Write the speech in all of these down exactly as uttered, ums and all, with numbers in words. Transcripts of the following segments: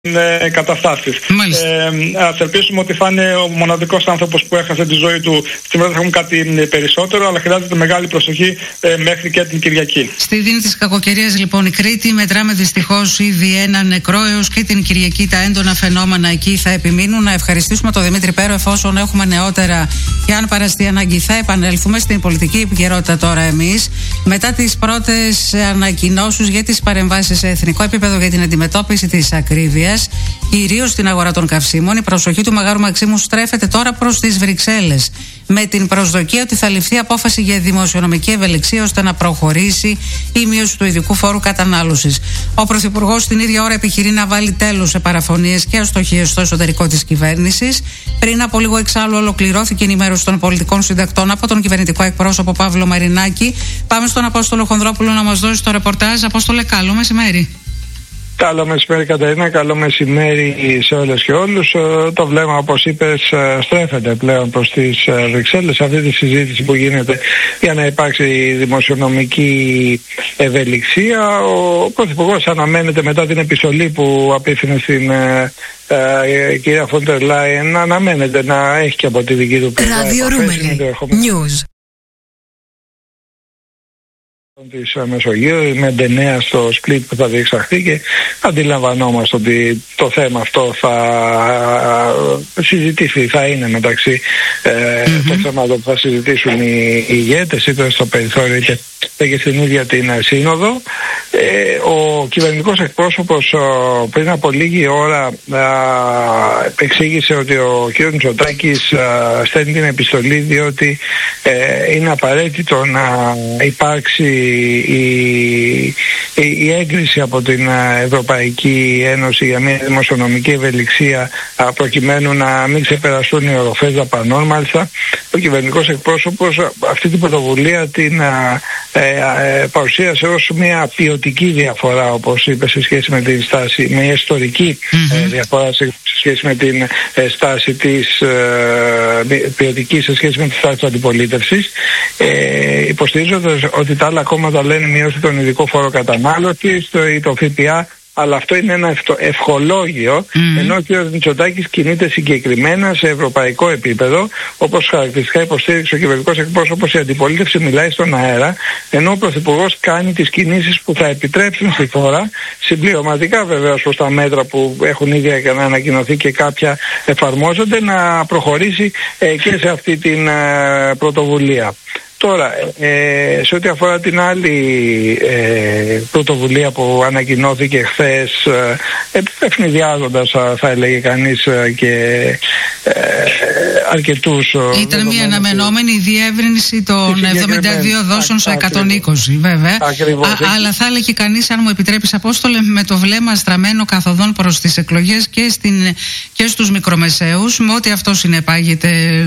Ε, καταστάσεις. Ε, ας ελπίσουμε ότι θα είναι ο μοναδικός άνθρωπος που έχασε τη ζωή του. Σήμερα θα έχουμε κάτι περισσότερο, αλλά χρειάζεται μεγάλη προσοχή ε, μέχρι και την Κυριακή. Στη δίνη της κακοκαιρίας λοιπόν η Κρήτη, μετράμε δυστυχώς ήδη ένα νεκρό, έως και την Κυριακή τα έντονα φαινόμενα εκεί θα επιμείνουν. Να ευχαριστήσουμε τον Δημήτρη Πέρο, εφόσον έχουμε νεότερα και αν παραστεί ανάγκη θα επανέλθουμε στην πολιτική επικαιρότητα τώρα εμείς. Μετά τις πρώτες ανακοινώσεις για τις παρεμβάσεις σε εθνικό επίπεδο για την αντιμετώπιση της ακρίβειας, κυρίως στην αγορά των καυσίμων, η προσοχή του Μεγάρου Μαξίμου στρέφεται τώρα προς τις Βρυξέλλες, με την προσδοκία ότι θα ληφθεί απόφαση για δημοσιονομική ευελιξία ώστε να προχωρήσει η μείωση του ειδικού φόρου κατανάλωσης. Ο Πρωθυπουργός την ίδια ώρα επιχειρεί να βάλει τέλος σε παραφωνίες και αστοχίες στο εσωτερικό της κυβέρνησης. Πριν από λίγο εξάλλου ολοκληρώθηκε η ενημέρωση των πολιτικών συντακτών από τον κυβερνητικό εκπρόσωπο Παύλο Μαρινάκη. Πάμε στον Απόστολο Χονδρόπουλο να μας δώσει το ρεπορτάζ. Απόστολε, καλό μεσημέρι. Καλό μεσημέρι Κατερίνα, καλό μεσημέρι σε όλες και όλους. Το βλέμμα, όπως είπες, στρέφεται πλέον προς τις Βρυξέλλες σε αυτή τη συζήτηση που γίνεται για να υπάρξει δημοσιονομική ευελιξία. Ο Πρωθυπουργός αναμένεται, μετά την επιστολή που απίθυνε στην ε, ε, κυρία Φόντερ Λάιεν, αναμένεται να έχει και από τη δική του πλευρά News της Μεσογείου με εντεννέα στο Σπλίτ που θα διεξαχθεί, και αντιλαμβανόμαστε ότι το θέμα αυτό θα συζητηθεί, θα είναι μεταξύ ε, mm-hmm. των θεμάτων που θα συζητήσουν οι, οι ηγέτες είτε στο περιθώριο είτε και στην ίδια την σύνοδο. Ε, ο κυβερνητικός εκπρόσωπος ο, πριν από λίγη ώρα α, εξήγησε ότι ο κ. Μητσοτάκης α, στέλνει την επιστολή διότι ε, είναι απαραίτητο να υπάρξει η, η, η έγκριση από την Ευρωπαϊκή Ένωση για μια δημοσιονομική ευελιξία α, προκειμένου να μην ξεπεραστούν οι οροφές δαπανών. Μάλιστα, ο κυβερνητικός εκπρόσωπος αυτή την πρωτοβουλία την α, ε, ε, παρουσίασε ως μια ποιοτική διαφορά, όπως είπε, σε σχέση με την στάση, μια ιστορική mm-hmm. ε, διαφορά σε σχέση με την ε, στάση της ε, ποιοτική σε σχέση με τη στάση της αντιπολίτευσης, ε, υποστηρίζοντας ότι τα άλλα κόμματα λένε μειώσει τον ειδικό φόρο κατανάλωσης ή το ΦΠΑ, αλλά αυτό είναι ένα ευχολόγιο, mm. ενώ ο κ. Μητσοτάκης κινείται συγκεκριμένα σε ευρωπαϊκό επίπεδο, όπως χαρακτηριστικά υποστήριξε ο κυβερνητικός εκπρόσωπος. Η αντιπολίτευση μιλάει στον αέρα, ενώ ο Πρωθυπουργός κάνει τις κινήσεις που θα επιτρέψουν στη χώρα, συμπληρωματικά βεβαίως προς τα μέτρα που έχουν ήδη ανακοινωθεί και κάποια εφαρμόζονται, να προχωρήσει ε, και σε αυτή την ε, πρωτοβουλία. Τώρα, ε, σε ό,τι αφορά την άλλη ε, πρωτοβουλία που ανακοινώθηκε χθες, ε, ευνηδιάζοντας, θα έλεγε κανείς, και ε, αρκετούς... Ήταν μια αναμενόμενη διεύρυνση των εβδομήντα δύο δόσεων σε εκατόν είκοσι, βέβαια. Ακριβώς. Α, αλλά θα έλεγε κανείς, αν μου επιτρέπεις, Απόστολε, με το βλέμμα στραμμένο καθοδόν προς τις εκλογές και, στην, και στους μικρομεσαίους, με ό,τι αυτό συνεπάγεται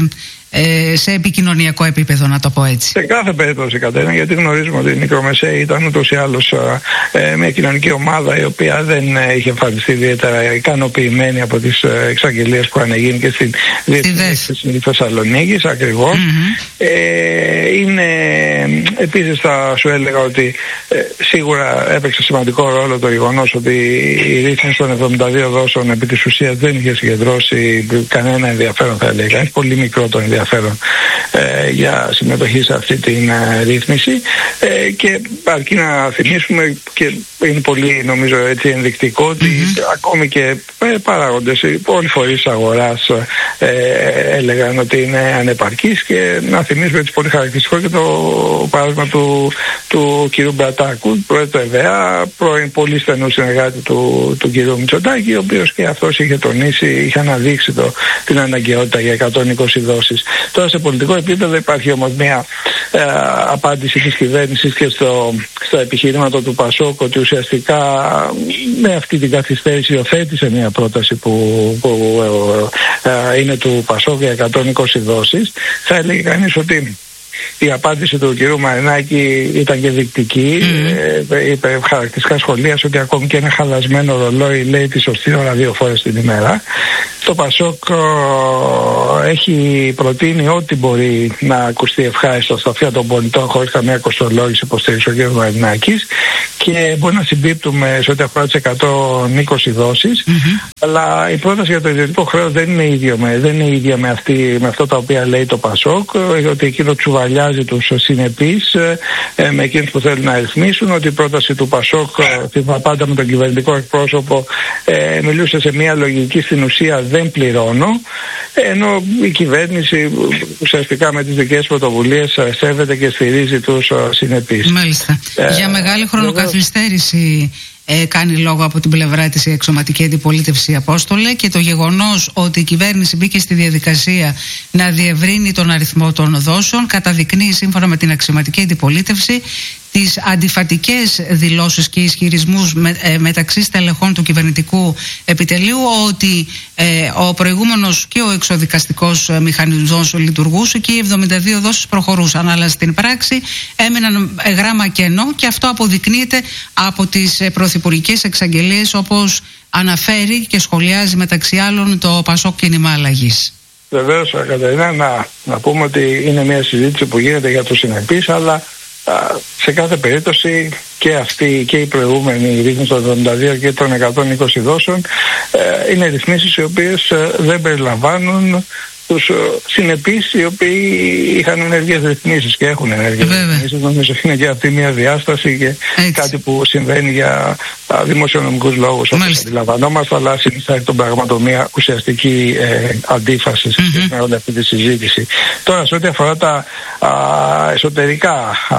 σε επικοινωνιακό επίπεδο, να το πω έτσι. Σε κάθε περίπτωση, Κατερίνα, γιατί γνωρίζουμε ότι οι μικρομεσαίοι ήταν ούτως ή άλλως ε, μια κοινωνική ομάδα η οποία δεν ε, είχε εμφανιστεί ιδιαίτερα ικανοποιημένη από τις ε, εξαγγελίες που είχαν γίνει και στην Διεθνή Έκθεση Θεσσαλονίκης, ακριβώς. Mm-hmm. Ε, είναι, επίσης θα σου έλεγα ότι ε, σίγουρα έπαιξε σημαντικό ρόλο το γεγονός ότι η ρύθμιση των εβδομήντα δύο δόσεων επί της ουσίας δεν είχε συγκεντρώσει κανένα ενδιαφέρον, θα έλεγα. Είναι πολύ μικρό το ενδιαφέρον Ε, για συμμετοχή σε αυτή την ε, ρύθμιση, ε, και αρκεί να θυμίσουμε, και είναι πολύ νομίζω έτσι ενδεικτικό, ότι mm-hmm. ακόμη και ε, παράγοντες, όλοι οι φορείς της αγοράς ε, έλεγαν ότι είναι ανεπαρκής, και να θυμίσουμε έτσι πολύ χαρακτηριστικό και το παράδειγμα του, του κ. Μπρατάκου, πρόεδρου του ΕΒΕΑ, πρώην πολύ στενού συνεργάτη του, του κ. Μητσοτάκη, ο οποίος και αυτός είχε τονίσει, είχε αναδείξει το, την αναγκαιότητα για εκατόν είκοσι δόσεις. Τώρα σε πολιτικό επίπεδο υπάρχει όμως μια ε, απάντηση της κυβέρνησης και στο, στο επιχειρήματο του Πασόκ, ότι ουσιαστικά με αυτή την καθυστέρηση υιοθέτησε μια πρόταση που, που ε, ε, είναι του Πασόκ για εκατόν είκοσι δόσεις. Θα έλεγε κανείς ότι η απάντηση του κ. Μαρινάκη ήταν και δεικτική. Mm. Ε, είπε χαρακτηριστικά, σχολίασε ότι ακόμη και ένα χαλασμένο ρολόι λέει τη σωστή ώρα δύο φορές την ημέρα. το Πασόκ έχει προτείνει ό,τι μπορεί να ακουστεί ευχάριστο στα αυτιά των πολιτών χωρίς καμία κοστολόγηση, υποστήριξη ο κ. Μαρινάκης, και μπορεί να συμπίπτουμε σε ό,τι αφορά τις εκατόν είκοσι δόσεις, mm-hmm. αλλά η πρόταση για το ιδιωτικό χρέος δεν είναι ίδια με, δεν είναι ίδια με, αυτή, με αυτό τα οποία λέει το Πασόκ, ότι εκείνο τσουβαλιάζει τους συνεπείς ε, με εκείνους που θέλουν να ρυθμίσουν, ότι η πρόταση του Πασόκ ε, πάντα με τον κυβερνητικό εκπρόσωπο ε, μιλούσε σε μια λογική στην ουσία δεν πληρώνω, ενώ η κυβέρνηση ουσιαστικά με τις δικές πρωτοβουλίες σέβεται και στηρίζει τους συνεπείς. Μάλιστα. Ε, για μεγάλη χρονοκαθυστέρηση ε, κάνει λόγο από την πλευρά της η εξωματική αντιπολίτευση, Απόστολε, και το γεγονός ότι η κυβέρνηση μπήκε στη διαδικασία να διευρύνει τον αριθμό των δόσεων καταδεικνύει, σύμφωνα με την αξιωματική αντιπολίτευση, τις αντιφατικές δηλώσεις και ισχυρισμούς με, ε, μεταξύ στελεχών του κυβερνητικού επιτελείου ότι ε, ο προηγούμενος και ο εξοδικαστικός μηχανισμός λειτουργούσε και οι εβδομήντα δύο δόσεις προχωρούσαν, αλλά στην πράξη έμειναν γράμμα κενό, και αυτό αποδεικνύεται από τις πρωθυπουργικές εξαγγελίες, όπως αναφέρει και σχολιάζει μεταξύ άλλων το Πασόκ Κίνημα Αλλαγής. Βεβαίως, Κατερίνα, να, να πούμε ότι είναι μια συζήτηση που γίνεται για τους συνεπείς, αλλά σε κάθε περίπτωση και αυτή και η προηγούμενη ρύθμιση των εβδομήντα δύο και των εκατόν είκοσι δόσεων ε, είναι ρυθμίσεις οι οποίες ε, δεν περιλαμβάνουν τους συνεπείς οι οποίοι είχαν ενεργές ρυθμίσεις και έχουν ενεργές ρυθμίσεις. Νομίζω είναι και αυτή μια διάσταση και έτσι. Κάτι που συμβαίνει για α, δημοσιονομικούς λόγους, όπως αντιλαμβανόμαστε, αλλά συνιστά εκ των πραγμάτων μια ουσιαστική ε, αντίφαση σε σχέση με όλη αυτή τη συζήτηση. Τώρα, σε ό,τι αφορά τα α, εσωτερικά α,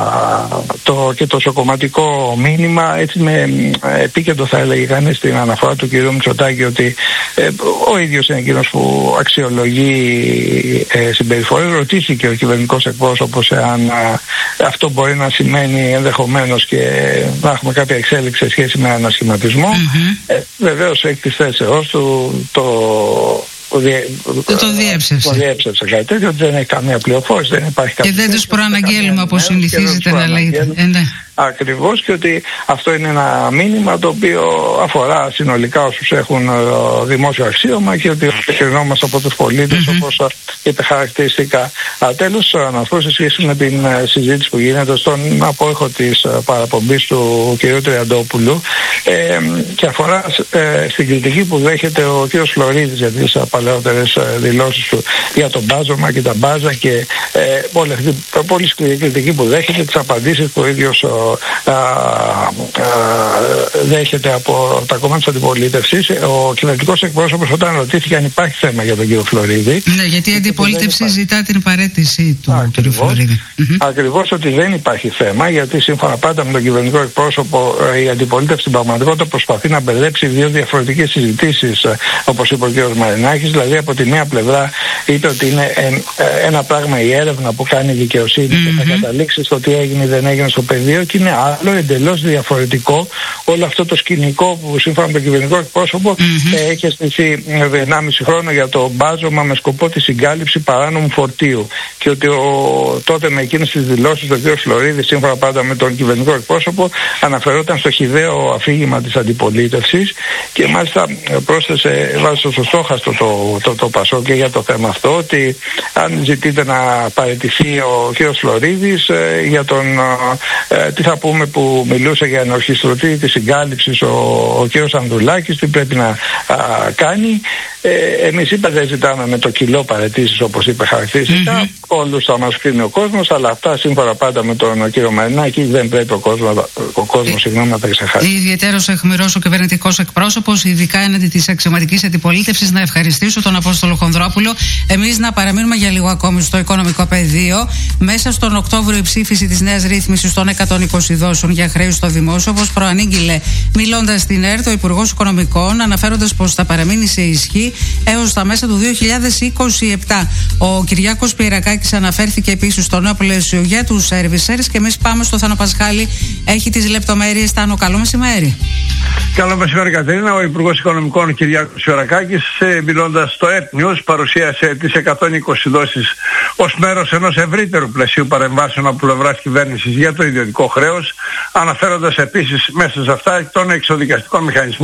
το, και το σοκομματικό μήνυμα, έτσι με επίκεντρο θα έλεγε κανείς στην αναφορά του κ. Μητσοτάκη ότι ε, ο ίδιος είναι εκείνος που αξιολογεί Ε, συμπεριφορές. Ρωτήθηκε ο κυβερνητικός εκπρόσωπος εάν α, αυτό μπορεί να σημαίνει ενδεχομένως και να έχουμε κάποια εξέλιξη σε σχέση με ανασχηματισμό. Mm-hmm. Ε, βεβαίως εκ της θέσεώς του το το, διε... το, το διέψευσε. Το διέψευσε κάτι τέτοιο, δεν έχει καμία πληροφόρηση, δεν υπάρχει και δεν τους προαναγγέλουμε όπως συνηθίζεται να λέγεται. Ε, ναι. Ακριβώς, και ότι αυτό είναι ένα μήνυμα το οποίο αφορά συνολικά όσους έχουν uh, δημόσιο αξίωμα και ότι κρινόμαστε από τους πολίτες mm-hmm. όπως uh, είπε χαρακτηριστικά. Uh, τέλος, uh, να πω σε σχέση με την uh, συζήτηση που γίνεται στον απόϊχο της uh, παραπομπής του κ. Τριαντόπουλου ε, και αφορά ε, στην κριτική που δέχεται ο κ. Φλωρίδης για τις uh, παλαιότερες uh, δηλώσεις του για τον μπάζωμα και τα μπάζα και ε, όλη αυτή την πολύ σκληρή κριτική που δέχεται, τις απαντήσεις που ο ίδιος uh, Α, α, δέχεται από τα κόμματα της αντιπολίτευσης. Ο κυβερνητικός εκπρόσωπος, όταν ρωτήθηκε αν υπάρχει θέμα για τον κύριο Φλωρίδη, ναι, γιατί η αντιπολίτευση ζητά την παραίτηση του κ. Φλωρίδη. Ακριβώς, ότι δεν υπάρχει θέμα, γιατί σύμφωνα πάντα με τον κυβερνητικό εκπρόσωπο η αντιπολίτευση στην πραγματικότητα προσπαθεί να μπερδέψει δύο διαφορετικές συζητήσεις, όπως είπε ο κ. Μαρινάκης. Δηλαδή, από τη μία πλευρά είπε ότι είναι ένα πράγμα η έρευνα που κάνει η δικαιοσύνη mm-hmm. και θα καταλήξει στο τι έγινε ή δεν έγινε στο πεδίο, και είναι άλλο εντελώς διαφορετικό όλο αυτό το σκηνικό που σύμφωνα με τον κυβερνητικό εκπρόσωπο mm-hmm. ε, έχει αισθηθεί ενάμιση χρόνο για το μπάζωμα με σκοπό τη συγκάλυψη παράνομου φορτίου, και ότι ο, τότε με εκείνες τις δηλώσεις του κ. Φλωρίδη, σύμφωνα πάντα με τον κυβερνητικό εκπρόσωπο, αναφερόταν στο χυδαίο αφήγημα της αντιπολίτευσης και μάλιστα πρόσθεσε, βάζει στο στόχαστο το, το, το, το Πασό και για το θέμα αυτό, ότι αν ζητείτε να παραιτηθεί ο κ. Φλωρίδης ε, για τον ε, τι θα πούμε που μιλούσε για ενορχιστρωτή της συγκάλυψης ο, ο κ. Ανδρουλάκης, τι πρέπει να α, κάνει. Ε, εμείς είπα δεν ζητάμε με το κιλό παραιτήσεις όπως είπε χαρακτηριστικά, mm-hmm. όλους θα μας κρίνει ο κόσμος, αλλά αυτά σύμφωνα πάντα με τον κ. Μαρινάκη δεν πρέπει ο κόσμος, ο κόσμος συγγνώμη, να τα ξεχάσει. Ιδιαιτέρως αιχμηρός ο κυβερνητικός εκπρόσωπος, ειδικά έναντι της αξιωματικής αντιπολίτευσης. Να ευχαριστήσω τον Απόστολο Χονδρόπουλο. Εμείς να παραμείνουμε για λίγο ακόμη στο οικονομικό πεδίο. Μέσα στον Οκτώβριο η ψήφιση της νέας ρύθμισης των εκατόν είκοσι δόσεων για χρέη στο δημόσιο, όπως προανήγγειλε μιλώντας στην ΕΡΤ ο Υπουργός Οικονομικών, αναφέροντας πως θα παραμείνει σε ισχύ έως τα μέσα του δύο χιλιάδες είκοσι επτά. Ο Κυριάκος Πιερακάκης αναφέρθηκε επίσης στο νέο πλαίσιο για τους servicers και εμείς πάμε στο Θάνο Πασχάλη. Έχει τις λεπτομέρειες. Θάνο, καλό μεσημέρι. Καλό μεσημέρι, Κατερίνα. Ο Υπουργός Οικονομικών Κυριάκος Πιερακάκης, μιλώντας στο ΕΡΤ News, παρουσίασε τις εκατόν είκοσι δόσεις ως μέρος ενός ευρύτερου πλαισίου παρεμβάσεων από πλευράς κυβέρνησης για το ιδιωτικό χρέος, αναφέροντας επίσης μέσα σε αυτά τον εξοδικαστικό μηχανισμό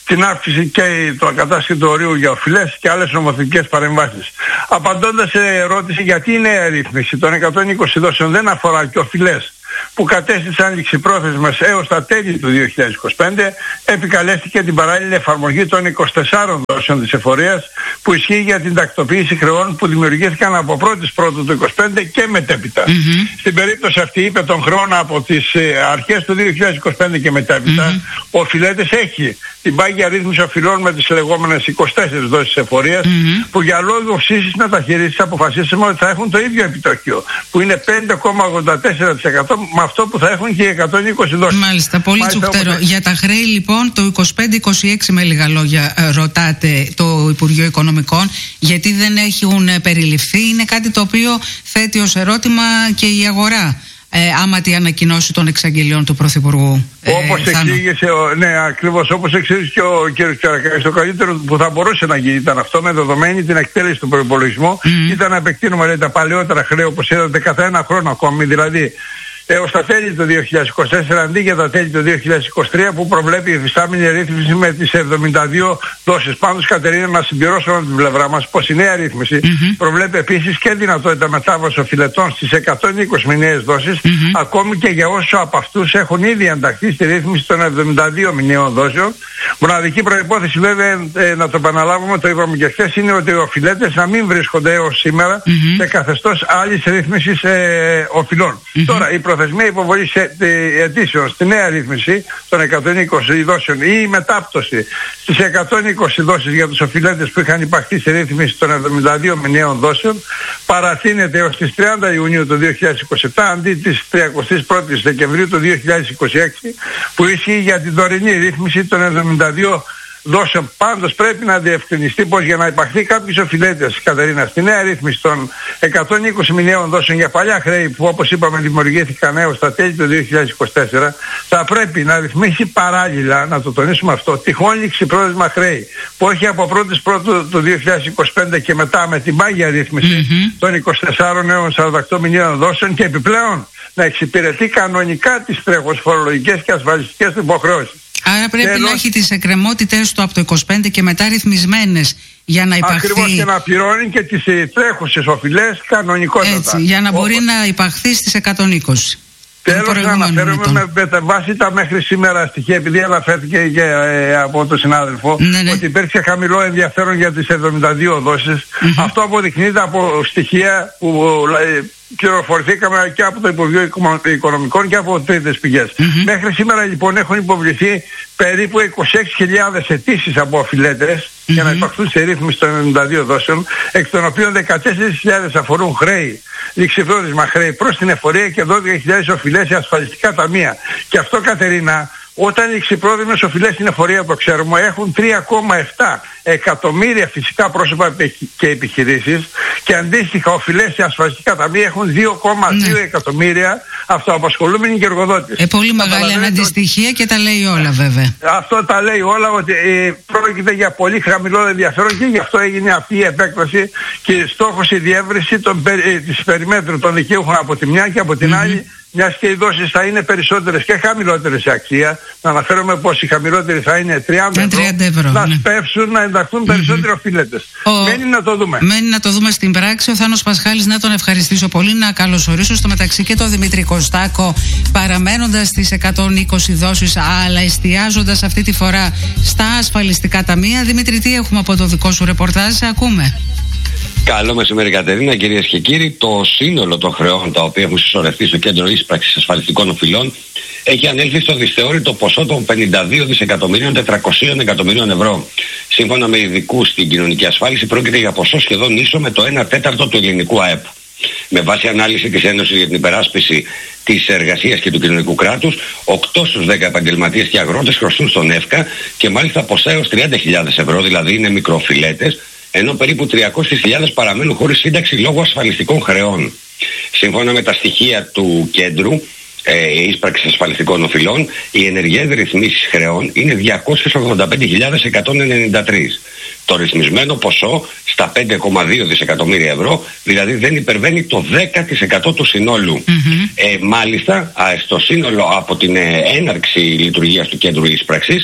την αύξηση και το ακατάσχετο του ορίου για οφειλές και άλλες νομοθετικές παρεμβάσεις. Απαντώντας σε ερώτηση γιατί η νέα ρύθμιση των εκατόν είκοσι δόσεων δεν αφορά και οφειλές που κατέστησαν ληξιπρόθεσμες έως τα τέλη του δύο χιλιάδες είκοσι πέντε, επικαλέστηκε την παράλληλη εφαρμογή των είκοσι τεσσάρων δόσεων της εφορίας που ισχύει για την τακτοποίηση χρεών που δημιουργήθηκαν από πρώτη Πρώτου του είκοσι πέντε και μετέπειτα. Mm-hmm. Στην περίπτωση αυτή, είπε, των χρεών από τις ε, αρχές του δύο χιλιάδες είκοσι πέντε και μετέπειτα, mm-hmm. ο οφειλέτης έχει την πάγια ρύθμιση οφειλών με τις λεγόμενες είκοσι τέσσερις δόσεις εφορίας, mm-hmm. που για λόγω ύσης μεταχείρισης αποφασίσαμε ότι θα έχουν το ίδιο επιτόκιο, που είναι πέντε κόμμα ογδόντα τέσσερα τοις εκατό με αυτό που θα έχουν και οι εκατόν είκοσι δόσεις. Μάλιστα, πολύ Μάλιστα, τσουχτερό. Οπότε... Για τα χρέη λοιπόν το είκοσι πέντε είκοσι έξι με λίγα λόγια ρωτάτε το Υπουργείο Οικονομικών γιατί δεν έχουν περιληφθεί. Είναι κάτι το οποίο θέτει ως ερώτημα και η αγορά. Ε, άμα τη ανακοινώσει των εξαγγελιών του Πρωθυπουργού. Όπως ε, εξήγησε, ναι, ακριβώς όπως εξήγησε και ο κ. Τσαρακάκης, το καλύτερο που θα μπορούσε να γίνει ήταν αυτό, με δεδομένη την εκτέλεση του προϋπολογισμού, mm. ήταν να επεκτείνουμε, λέει, τα παλαιότερα χρέη, όπως είδατε, κατά ένα χρόνο ακόμη, δηλαδή έως τα τέλη του δύο χιλιάδες είκοσι τέσσερα αντί για τα τέλη του δύο χιλιάδες είκοσι τρία που προβλέπει η υφιστάμενη ρύθμιση με τις εβδομήντα δύο δόσεις. Πάντως, Κατερίνα, να συμπληρώσω από την πλευρά μας πως η νέα ρύθμιση mm-hmm. προβλέπει επίσης και δυνατότητα μετάβασης οφειλετών στις εκατόν είκοσι μηνιαίες δόσεις, mm-hmm. ακόμη και για όσους από αυτούς έχουν ήδη ενταχθεί στη ρύθμιση των εβδομήντα δύο μηνιαίων δόσεων. Μοναδική προϋπόθεση, βέβαια, ε, να το επαναλάβουμε, το είπαμε και χθες, είναι ότι οι οφειλέτες να μην βρίσκονται έως σήμερα mm-hmm. σε καθεστώς άλλης ρύθμισης ε, οφειλών. Mm-hmm. Τώρα, η προθεσμία υποβολής αιτήσεων στη νέα ρύθμιση των εκατόν είκοσι δόσεων ή η μετάπτωση στις εκατόν είκοσι δόσεις για τους οφειλέτες που είχαν υπαχθεί στη ρύθμιση των εβδομήντα δύο μηνιαίων δόσεων παρατείνεται έως τις τριάντα Ιουνίου του δύο χιλιάδες είκοσι επτά αντί της τριάντα πρώτη Δεκεμβρίου του δύο χιλιάδες είκοσι έξι που ισχύει για την τωρινή ρύθμιση των εβδομήντα δύο δόσεων. Πάντως πρέπει να διευκρινιστεί πως για να υπαχθεί κάποιος οφειλέτης, Κατερίνα, στη νέα ρύθμιση των εκατόν είκοσι μηνιαίων δόσεων για παλιά χρέη που, όπως είπαμε, δημιουργήθηκαν έως τα τέλη του δύο χιλιάδες είκοσι τέσσερα, θα πρέπει να ρυθμίσει παράλληλα, να το τονίσουμε αυτό, τυχόν ληξιπρόθεσμα χρέη που έχει από πρώτη Πρώτου του δύο χιλιάδες είκοσι πέντε και μετά με την πάγια ρύθμιση mm-hmm. των είκοσι τεσσάρων έως σαράντα οκτώ μηνιαίων δόσεων και επιπλέον να εξυπηρετεί κανονικά τις τρέχουσες φορολογικές και ασφαλιστικές υποχρεώσεις. Άρα πρέπει Τέλος, να έχει τις εκκρεμότητες του από το είκοσι πέντε και μετά ρυθμισμένες για να υπαχθεί. Ακριβώς, και να πληρώνει και τις τρέχουσες οφειλές κανονικότατα. Έτσι, για να μπορεί Όπως... να υπαχθεί στις εκατόν είκοσι. Τέλος, να αναφέρουμε με, με βάση τα μέχρι σήμερα στοιχεία, επειδή αναφέρθηκε και ε, από τον συνάδελφο, ναι, ναι. ότι υπήρξε χαμηλό ενδιαφέρον για τις εβδομήντα δύο δόσεις. Mm-hmm. Αυτό αποδεικνύεται από στοιχεία που ε, πληροφορηθήκαμε και από το Υπουργείο Οικονομικών και από τρίτες πηγές. Mm-hmm. Μέχρι σήμερα λοιπόν έχουν υποβληθεί περίπου είκοσι έξι χιλιάδες αιτήσεις από οφειλέτες mm-hmm. για να υπαχθούν σε ρύθμιση των εβδομήντα δύο δόσεων, εκ των οποίων δεκατέσσερις χιλιάδες αφορούν χρέη, ληξιπρόθεσμα χρέη προς την εφορία και δώδεκα χιλιάδες οφειλές σε ασφαλιστικά ταμεία. Και αυτό, Κατερίνα, όταν οι ληξιπρόθεσμες οφειλές στην εφορία, το ξέρουμε, έχουν τρία κόμμα επτά εκατομμύρια φυσικά πρόσωπα και επιχειρήσεις και αντίστοιχα οφειλές σε ασφαλιστικά ταμεία έχουν δύο κόμμα δύο ναι. εκατομμύρια αυτοαπασχολούμενοι και εργοδότες. Ε, πολύ μεγάλη αναντιστοιχεία και τα λέει όλα, βέβαια. Αυτό τα λέει όλα, ότι ε, πρόκειται για πολύ χαμηλό ενδιαφέρον και γι' αυτό έγινε αυτή η επέκταση και στόχος η διεύρυνση των, ε, της περιμέτρου των δικαίουχων από τη μια και από την mm-hmm. άλλη, μιας και οι δόσεις θα είναι περισσότερες και χαμηλότερες σε αξία. Να αναφέρομαι πως οι χαμηλότεροι θα είναι τριάντα ευρώ, ευρώ να ναι. σπεύσουν, να ενταχθούν mm-hmm. περισσότεροι οφειλέτες. Ο... Μένει να το δούμε. Μένει να το δούμε στην πράξη. Ο Θάνος Πασχάλης, να τον ευχαριστήσω πολύ, να καλωσορίσω στο μεταξύ και τον Δημήτρη Κωστάκο, παραμένοντας στις εκατόν είκοσι δόσεις, αλλά εστιάζοντας αυτή τη φορά στα ασφαλιστικά ταμεία. Δημήτρη, τι έχουμε από το δικό σου ρεπορτάζ, ακούμε. Καλό μεσημέρι, Κατερίνα, κυρίες και κύριοι. Το σύνολο των χρεών τα οποία έχουν συσσωρευτεί στο Κέντρο Ίσπραξης Ασφαλιστικών Οφειλών έχει ανέλθει στο δυσθεώρητο ποσό των πενήντα δύο δισεκατομμυρίων τετρακοσίων εκατομμυρίων ευρώ. Σύμφωνα με ειδικούς στην κοινωνική ασφάλιση, πρόκειται για ποσό σχεδόν ίσο με το ένα τέταρτο του ελληνικού ΑΕΠ. Με βάση ανάλυση της Ένωσης για την Υπεράσπιση της Εργασίας και του Κοινωνικού Κράτους, οκτώ στους δέκα επαγγελματίες και αγρότες χρωστούν στον ΕΦΚΑ και μάλιστα ποσά έως τριάντα χιλιάδες ευρώ, δηλαδή είναι μικροοφειλέτες, ενώ περίπου τριακόσιες χιλιάδες παραμένουν χωρίς σύνταξη λόγω ασφαλιστικών χρεών. Σύμφωνα με τα στοιχεία του κέντρου ε, ίσπραξης ασφαλιστικών οφειλών, οι ενεργές ρυθμίσεις χρεών είναι διακόσιες ογδόντα πέντε χιλιάδες εκατόν ενενήντα τρία. Το ρυθμισμένο ποσό στα πέντε κόμμα δύο δισεκατομμύρια ευρώ, δηλαδή δεν υπερβαίνει το δέκα τοις εκατό του συνόλου. Mm-hmm. Ε, μάλιστα, α, στο σύνολο από την ε, έναρξη λειτουργίας του κέντρου ίσπραξης,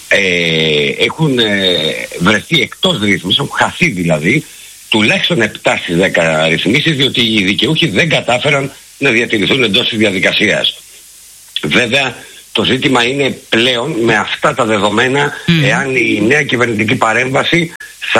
ε, έχουν ε, βρεθεί εκτός ρύθμισης, έχουν χαθεί δηλαδή τουλάχιστον επτά στις δέκα ρυθμίσεις, διότι οι δικαιούχοι δεν κατάφεραν να διατηρηθούν εντός της διαδικασίας. Βέβαια, το ζήτημα είναι πλέον με αυτά τα δεδομένα mm. εάν η νέα κυβερνητική παρέμβαση θα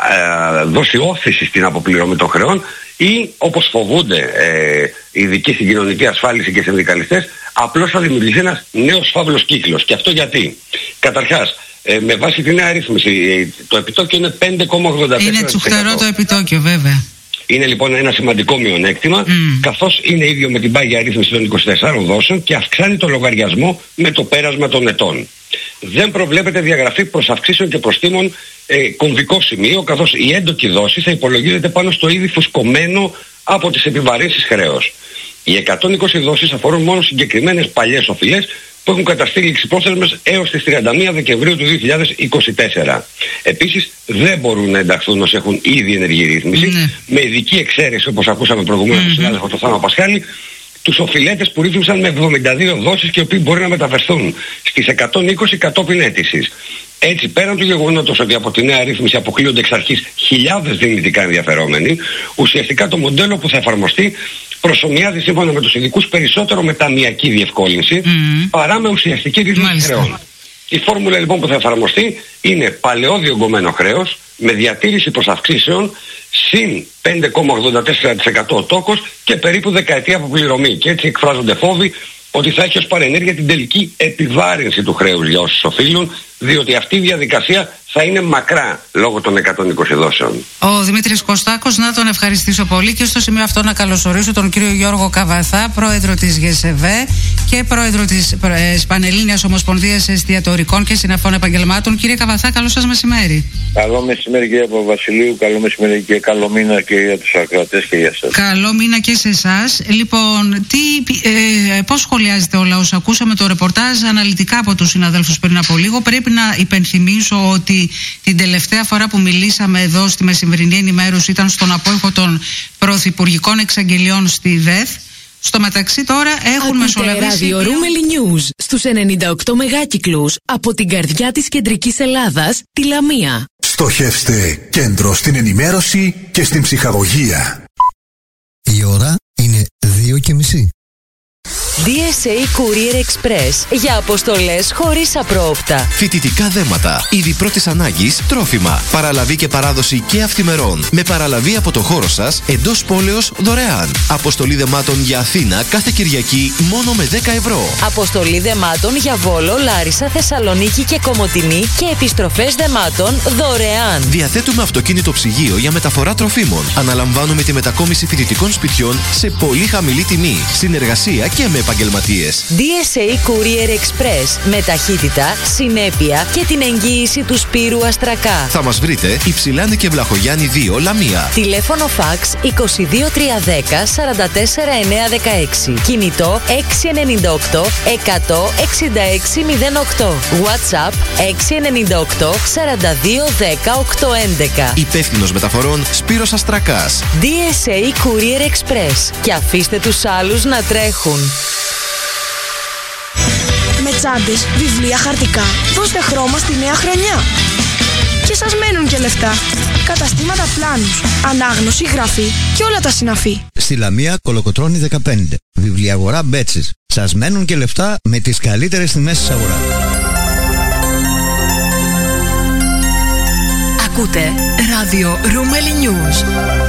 ε, δώσει όθηση στην αποπληρωμή των χρεών ή, όπως φοβούνται ε, οι ειδικοί στην κοινωνική ασφάλιση και οι συνδικαλιστές, απλώς θα δημιουργηθεί ένας νέος φαύλος κύκλος. Και αυτό γιατί? Καταρχάς, ε, με βάση τη νέα ρύθμιση, το επιτόκιο είναι πέντε κόμμα ογδόντα τέσσερα τοις εκατό. Είναι τσουχτερό το επιτόκιο, βέβαια. Είναι λοιπόν ένα σημαντικό μειονέκτημα, mm. καθώς είναι ίδιο με την πάγια ρύθμιση των είκοσι τεσσάρων δόσεων και αυξάνει το λογαριασμό με το πέρασμα των ετών. Δεν προβλέπεται διαγραφή προσαυξήσεων και προστίμων ε, κομβικό σημείο, καθώς η έντοκη δόση θα υπολογίζεται πάνω στο ήδη φουσκωμένο από τις επιβαρύνσεις χρέος. Οι εκατόν είκοσι δόσεις αφορούν μόνο συγκεκριμένες παλιές οφειλές που έχουν καταστεί ληξιπρόθεσμες έως τις τριάντα μία Δεκεμβρίου του δύο χιλιάδες είκοσι τέσσερα. Επίσης δεν μπορούν να ενταχθούν όσοι έχουν ήδη ενεργή ρύθμιση, mm. με ειδική εξαίρεση, όπως ακούσαμε προηγουμένως mm-hmm. τον συνάδελφο το Θάνο Πασχάλη, τους οφειλέτες που ρύθμισαν με εβδομήντα δύο δόσεις και οι οποίοι μπορεί να μεταφερθούν στις εκατόν είκοσι κατόπιν αίτησης. Έτσι, πέραν του γεγονότος ότι από τη νέα ρύθμιση αποκλείονται εξ αρχής χιλιάδες δυνητικά ενδιαφερόμενοι, ουσιαστικά το μοντέλο που θα εφαρμοστεί προσομοιάζει σύμφωνα με τους ειδικούς περισσότερο με ταμειακή διευκόλυνση mm. παρά με ουσιαστική ρύθμιση χρεών. Η φόρμουλα λοιπόν που θα εφαρμοστεί είναι παλαιό διωγγωμένο χρέος με διατήρηση προσαυξήσεων συν πέντε κόμμα ογδόντα τέσσερα τοις εκατό ο τόκος και περίπου δεκαετία αποπληρωμή. Και έτσι εκφράζονται φόβοι ότι θα έχει ως παρενέργεια την τελική επιβάρυνση του χρέους για όσους οφείλουν, διότι αυτή η διαδικασία θα είναι μακρά λόγω των εκατόν είκοσι δόσεων. Ο Δημήτρης Κωστάκος, να τον ευχαριστήσω πολύ και στο σημείο αυτό να καλωσορίσω τον κύριο Γιώργο Καβαθά, πρόεδρο της ΓΕΣΕΒΕ και πρόεδρο της Πανελλήνιας Ομοσπονδίας Εστιατορικών και Συναφών Επαγγελμάτων. Κύριε Καβαθά, καλό σας μεσημέρι. Καλό μεσημέρι κύριε Παπαβασιλείου, καλό μεσημέρι και καλό μήνα και για τους ακροατές και για σας. Καλό μήνα και σε εσάς. Λοιπόν, τι, ε, πώς σχολιάζετε όλα όσα ακούσαμε το ρεπορτάζ αναλυτικά από τους συναδέλφους πριν από λίγο? Πρέπει να υπενθυμίσω ότι την τελευταία φορά που μιλήσαμε εδώ στη μεσημερινή ενημέρωση ήταν στον απόϊχο των πρωθυπουργικών εξαγγελιών στη ΔΕΘ. Στο μεταξύ τώρα έχουν μεσολαβήσει... Ράδιο Ρούμελι News στους ενενήντα οκτώ μεγάκυκλους από την καρδιά της κεντρικής Ελλάδας, τη Λαμία. Στοχεύστε κέντρο στην ενημέρωση και στην ψυχαγωγία. Η ώρα είναι δύο και μισή. ντι ες έι Courier Express για αποστολές χωρίς απρόοπτα. Φοιτητικά δέματα, είδη πρώτης ανάγκης, τρόφιμα, παραλαβή και παράδοση και αυτημερών. Με παραλαβή από το χώρο σας, εντός πόλεως δωρεάν. Αποστολή δεμάτων για Αθήνα κάθε Κυριακή μόνο με δέκα ευρώ. Αποστολή δεμάτων για Βόλο, Λάρισα, Θεσσαλονίκη και Κομοτηνή και επιστροφές δεμάτων δωρεάν. Διαθέτουμε αυτοκίνητο ψυγείο για μεταφορά τροφίμων. Αναλαμβάνουμε τη μετακόμιση φοιτητικών σπιτιών σε πολύ χαμηλή τιμή. Συνεργασία και με επαγγελματίες. ντι ες έι Courier Express με ταχύτητα, συνέπεια και την εγγύηση του Σπύρου Αστρακά. Θα μας βρείτε Υψηλάνη και Βλαχογιάννη δύο, Λαμία. Τηλέφωνο φαξ είκοσι δύο τριακόσια δέκα σαράντα τέσσερα εννιακόσια δεκαέξι. Κινητό έξι εννιά οκτώ εκατό εξήντα έξι μηδέν οκτώ. WhatsApp έξι εννιά οκτώ σαράντα δύο δέκα οκτακόσια έντεκα. Υπεύθυνος μεταφορών Σπύρος Αστρακάς. ντι ες έι Courier Express. Και αφήστε τους άλλους να τρέχουν. Με τσάντες, βιβλία, χαρτικά, δώστε χρώμα στη νέα χρονιά. Και σας μένουν και λεφτά. Καταστήματα Πλάνους, ανάγνωση, γραφή και όλα τα συναφή. Στη Λαμία, Κολοκοτρώνη δεκαπέντε. Βιβλιαγορά Μπέτσης. Σας μένουν και λεφτά με τις καλύτερες τιμές της αγοράς. Ακούτε Ράδιο Ρούμελι News.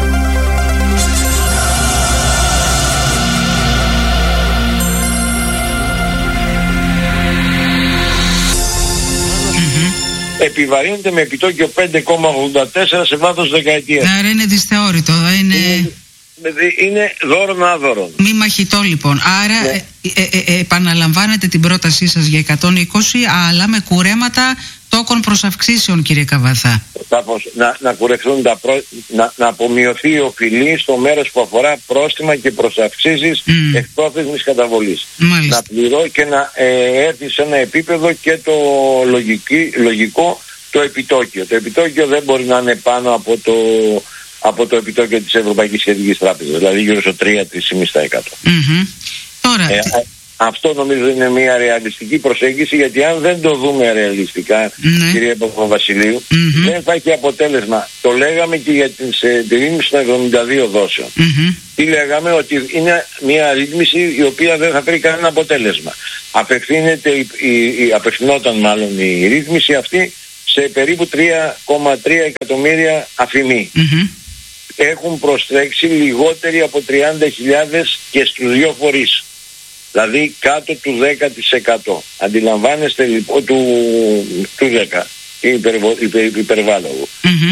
Επιβαρύνεται με επιτόκιο πέντε κόμμα ογδόντα τέσσερα σε βάθος δεκαετίας. Άρα είναι δυσθεώρητο. Είναι, είναι, είναι δώρον άδωρον. Μη μαχητό λοιπόν. Άρα ναι. ε, ε, ε, επαναλαμβάνετε την πρότασή σας για εκατόν είκοσι, αλλά με κουρέματα τόκων προσαυξήσεων, κύριε Καβαθά. Να, να κουρευτούν τα προ... να, να απομειωθεί η οφειλή στο μέρος που αφορά πρόστιμα και προσαυξήσεις mm. ευπρόθεσμης καταβολής. Μάλιστα. Να πληρώ και να ε, έρθει σε ένα επίπεδο και το λογική, λογικό το επιτόκιο. Το επιτόκιο δεν μπορεί να είναι πάνω από το, από το επιτόκιο της Ευρωπαϊκής Κεντρικής Τράπεζας, δηλαδή γύρω στο τρία με τρία κόμμα πέντε τοις εκατό. Mm-hmm. Τώρα... Ε, Αυτό νομίζω είναι μια ρεαλιστική προσέγγιση, γιατί αν δεν το δούμε ρεαλιστικά, mm-hmm. κυρία Παπαβασιλείου, mm-hmm. δεν θα έχει αποτέλεσμα. Το λέγαμε και για την, σε, τη ρύθμιση των εβδομήντα δύο δόσεων. Mm-hmm. Τι λέγαμε? Ότι είναι μια ρύθμιση η οποία δεν θα φέρει κανένα αποτέλεσμα. Απευθύνεται, η, η, η, απευθυνόταν μάλλον η ρύθμιση αυτή σε περίπου τρία κόμμα τρία εκατομμύρια αφημοί. Mm-hmm. Έχουν προστρέξει λιγότεροι από τριάντα χιλιάδες και στους δύο φορείς. Δηλαδή κάτω του δέκα τοις εκατό. Αντιλαμβάνεστε λοιπόν, του, του δέκα, υπερβο, υπερ, υπερβάλλογο. Mm-hmm.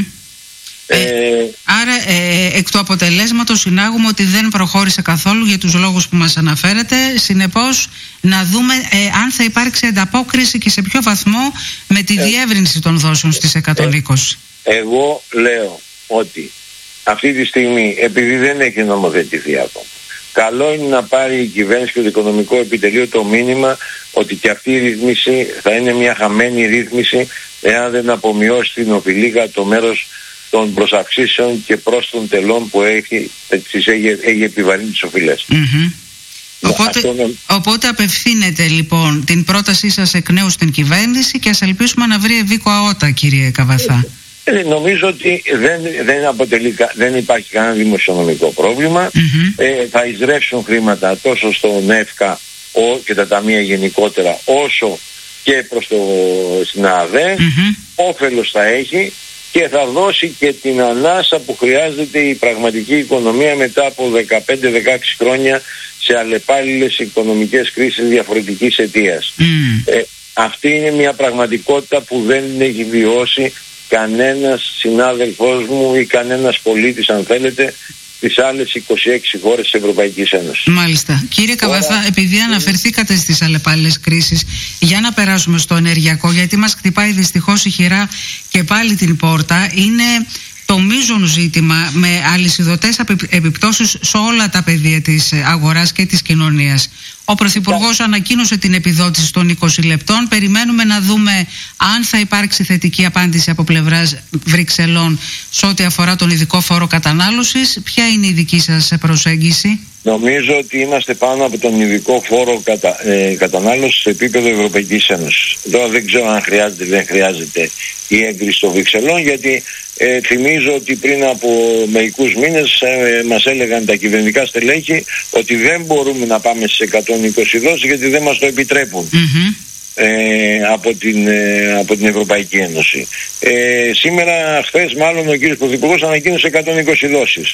Ε, ε, άρα ε, εκ του αποτελέσματος συνάγουμε ότι δεν προχώρησε καθόλου για τους λόγους που μας αναφέρετε. Συνεπώς να δούμε ε, αν θα υπάρξει ανταπόκριση και σε ποιο βαθμό με τη ε, διεύρυνση των δόσεων στις εκατόν είκοσι. Ε, εγώ λέω ότι αυτή τη στιγμή, επειδή δεν έχει νομοθετηθεί ακόμα, καλό είναι να πάρει η κυβέρνηση και το Οικονομικό Επιτελείο το μήνυμα ότι και αυτή η ρύθμιση θα είναι μια χαμένη ρύθμιση εάν δεν απομειώσει την οφειλήκα το μέρος των προσαυξήσεων και προς των τελών που έχει, τις έχει, έχει επιβαρύνει τις οφειλές. Mm-hmm. Οπότε, Αυτό... οπότε απευθύνεται λοιπόν την πρότασή σας εκ νέου στην κυβέρνηση και ας ελπίσουμε να βρει ευήκο αότα, κύριε Καβαθά. Ε, νομίζω ότι δεν, δεν, αποτελεί, δεν υπάρχει κανένα δημοσιονομικό πρόβλημα. Mm-hmm. Ε, θα εισρεύσουν χρήματα τόσο στον ΕΦΚΑ ο, και τα ταμεία γενικότερα, όσο και προς το, στην ΑΔΕ. Mm-hmm. Όφελος θα έχει και θα δώσει και την ανάσα που χρειάζεται η πραγματική οικονομία μετά από δεκαπέντε δεκαέξι χρόνια σε αλλεπάλληλες οικονομικές κρίσεις διαφορετικής αιτίας. Mm. Ε, αυτή είναι μια πραγματικότητα που δεν έχει βιώσει κανένας συνάδελφός μου ή κανένας πολίτης, αν θέλετε, τις άλλες είκοσι έξι χώρες της Ευρωπαϊκής Ένωσης. Μάλιστα. Κύριε Καβαθά, Ωρα... επειδή αναφερθήκατε στις αλλεπάλληλες κρίσεις, για να περάσουμε στο ενεργειακό, γιατί μας χτυπάει δυστυχώς η χειρά και πάλι την πόρτα, είναι το μείζον ζήτημα με αλυσιδωτές επιπτώσεις σε όλα τα πεδία της αγοράς και της κοινωνίας. Ο Πρωθυπουργός ανακοίνωσε την επιδότηση των είκοσι λεπτών. Περιμένουμε να δούμε αν θα υπάρξει θετική απάντηση από πλευράς Βρυξελών σε ό,τι αφορά τον ειδικό φόρο κατανάλωσης. Ποια είναι η δική σας προσέγγιση? Νομίζω ότι είμαστε πάνω από τον ειδικό φόρο κατα, ε, κατανάλωσης σε επίπεδο Ευρωπαϊκής Ένωσης. Τώρα δεν ξέρω αν χρειάζεται ή δεν χρειάζεται η έγκριση των Βρυξελών, γιατί ε, θυμίζω ότι πριν από μερικούς μήνες ε, μας έλεγαν τα κυβερνητικά στελέχη ότι δεν μπορούμε να πάμε στις εκατόν είκοσι δόσεις γιατί δεν μας το επιτρέπουν. Mm-hmm. Ε, από, την, ε, από την Ευρωπαϊκή Ένωση. Ε, σήμερα, χθες μάλλον, ο κύριος Πρωθυπουργός ανακοίνωσε εκατόν είκοσι δόσεις.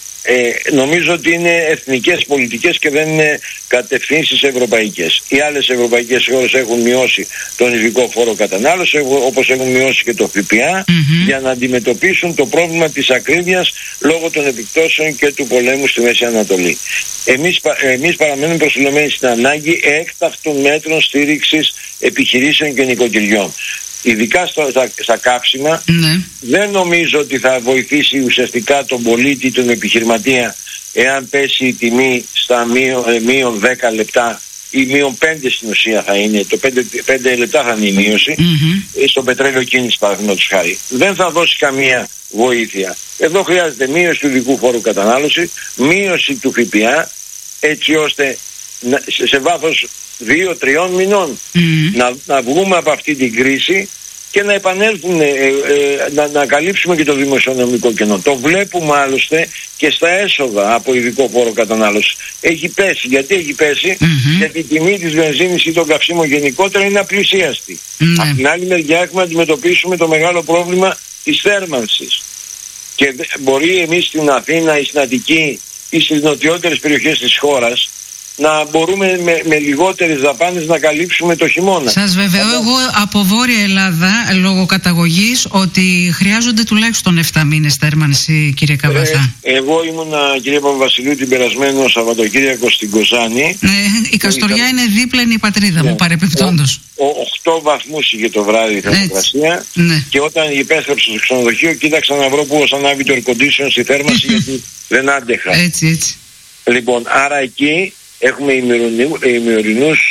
Ε, νομίζω ότι είναι εθνικές πολιτικές και δεν είναι κατευθύνσεις ευρωπαϊκές. Οι άλλες ευρωπαϊκές χώρες έχουν μειώσει τον ειδικό φόρο κατανάλωσης, όπως έχουν μειώσει και το ΦΠΑ, mm-hmm. για να αντιμετωπίσουν το πρόβλημα της ακρίβειας λόγω των επιπτώσεων και του πολέμου στη Μέση Ανατολή. Εμείς, εμείς παραμένουμε προσιλωμένοι στην ανάγκη έκτακτων μέτρων στήριξης επιχειρήσεων και νοικοκυριών. Ειδικά στο, στα, στα κάψιμα, ναι. δεν νομίζω ότι θα βοηθήσει ουσιαστικά τον πολίτη, τον επιχειρηματία, εάν πέσει η τιμή στα μείον, μείον δέκα λεπτά ή μείον πέντε στην ουσία θα είναι, το πέντε λεπτά θα είναι η μείωση, mm-hmm. στο πετρέλαιο κίνηση παραδείγματος χάρη. Δεν θα δώσει καμία βοήθεια. Εδώ χρειάζεται μείωση του ειδικού φόρου κατανάλωση, μείωση του ΦΠΑ, έτσι ώστε να, σε, σε βάθος δύο τριών μηνών mm. να, να βγούμε από αυτή την κρίση και να επανέλθουν, ε, ε, να, να καλύψουμε και το δημοσιονομικό κενό. Το βλέπουμε άλλωστε και στα έσοδα από ειδικό φόρο κατανάλωση. Έχει πέσει. Γιατί έχει πέσει? Mm-hmm. Γιατί η τιμή της βενζίνης ή των καυσίμων γενικότερα είναι απλησίαστη. Mm-hmm. Από την άλλη μεριά έχουμε να αντιμετωπίσουμε το μεγάλο πρόβλημα της θέρμανσης. Και μπορεί εμείς στην Αθήνα ή στην Αττική ή στις νοτιότερες περιοχές της χώρας να μπορούμε με, με λιγότερες δαπάνες να καλύψουμε το χειμώνα. Σας βεβαιώ εγώ από Βόρεια Ελλάδα, λόγω καταγωγής, ότι χρειάζονται τουλάχιστον επτά μήνες θέρμανση, κύριε Καβαθά. Ε, εγώ ήμουνα, κύριε Παπαβασιλείου, την περασμένο Σαββατοκύριακο στην Κοζάνη. Ε, η Καστοριά ήταν... είναι δίπλανη η πατρίδα ναι. μου, παρεπιπτόντος. οκτώ βαθμούς είχε το βράδυ η θερμοκρασία ναι. και όταν επέστρεψα στο ξενοδοχείο κοίταξα να βρω που θα ανάβει το air condition στη θέρμανση γιατί δεν άντεχα. Έτσι, έτσι. Λοιπόν, άρα εκεί έχουμε ημιορεινούς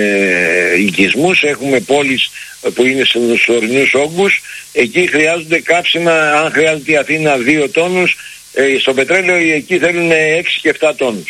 ε, οικισμούς, έχουμε πόλεις που είναι στους ορεινούς όγκους. Εκεί χρειάζονται κάψιμα, αν χρειάζεται η Αθήνα δύο τόνους, ε, στο πετρέλαιο εκεί θέλουν έξι και επτά τόνους. Mm.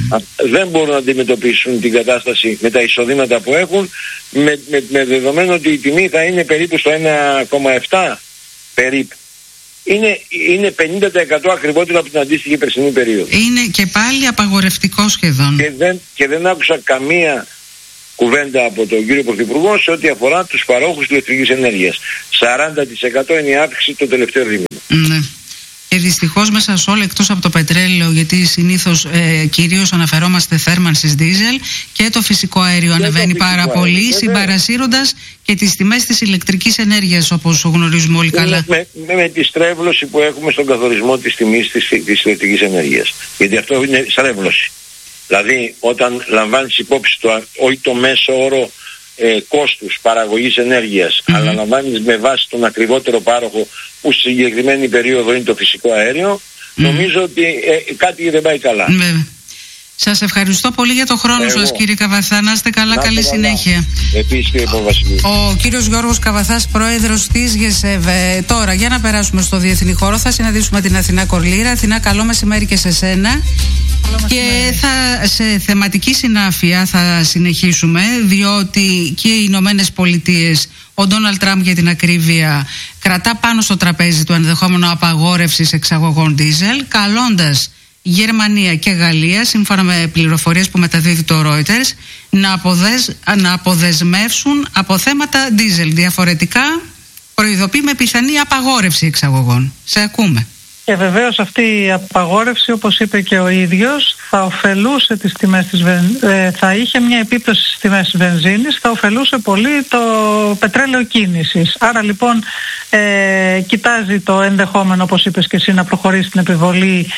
δεν μπορούν να αντιμετωπίσουν την κατάσταση με τα εισοδήματα που έχουν, με, με, με δεδομένο ότι η τιμή θα είναι περίπου στο ένα κόμμα επτά περίπου. Είναι, είναι πενήντα τοις εκατό ακριβότερο από την αντίστοιχη περσινή περίοδο. Είναι και πάλι απαγορευτικό σχεδόν. Και δεν, και δεν άκουσα καμία κουβέντα από τον κύριο Πρωθυπουργό σε ό,τι αφορά τους παρόχους ηλεκτρικής ενέργειας. σαράντα τοις εκατό είναι η αύξηση το τελευταίο δίμηνο. Ναι. Και δυστυχώς μέσα σε όλα, εκτός από το πετρέλαιο, γιατί συνήθως ε, κυρίως αναφερόμαστε θέρμανσης δίζελ, και το φυσικό αέριο και ανεβαίνει πάρα αέριο, πολύ, βέβαια, συμπαρασύροντας και τις τιμές της ηλεκτρικής ενέργειας, όπως γνωρίζουμε όλοι καλά. Με, με, με τη στρέβλωση που έχουμε στον καθορισμό της τιμής της, της ηλεκτρικής ενέργειας. Γιατί αυτό είναι στρέβλωση. Δηλαδή όταν λαμβάνεις υπόψη το, όχι το μέσο όρο ε, κόστους παραγωγής ενέργειας, mm-hmm. αλλά λαμβάνεις με βάση τον ακριβότερο πάροχο που στη συγκεκριμένη περίοδο είναι το φυσικό αέριο, mm-hmm. νομίζω ότι ε, κάτι δεν πάει καλά. Mm-hmm. Σας ευχαριστώ πολύ για το χρόνο Εγώ. σας, κύριε Καβαθά. Να είστε καλά, να καλή καλά. συνέχεια. Επίσης, κύριε Παπαβασιλείου. Ο κύριος Γιώργος Καβαθάς, πρόεδρος της ΓΕΣΕΒ. Τώρα, για να περάσουμε στο διεθνή χώρο, θα συναντήσουμε την Αθηνά Κορλήρα. Αθηνά, καλό μεσημέρι και σε σένα. Και θα, σε θεματική συνάφεια θα συνεχίσουμε, διότι και οι Ηνωμένες Πολιτείες, ο Ντόναλντ Τραμπ για την ακρίβεια, κρατά πάνω στο τραπέζι του ενδεχόμενο απαγόρευσης εξαγωγών ντίζελ, καλώντας Γερμανία και Γαλλία, σύμφωνα με πληροφορίες που μεταδίδει το Reuters, να, αποδεσ, να αποδεσμεύσουν από θέματα ντίζελ. Διαφορετικά προειδοποιεί με πιθανή απαγόρευση εξαγωγών. Σε ακούμε. Και βεβαίως αυτή η απαγόρευση, όπως είπε και ο ίδιος, θα ωφελούσε τις τιμές της βεν... ε, θα είχε μια επίπτωση στις τιμές της βενζίνης, θα ωφελούσε πολύ το πετρέλαιο κίνησης. Άρα λοιπόν ε, κοιτάζει το ενδεχόμενο, όπως είπες και εσύ, να προχωρήσει την επιβολή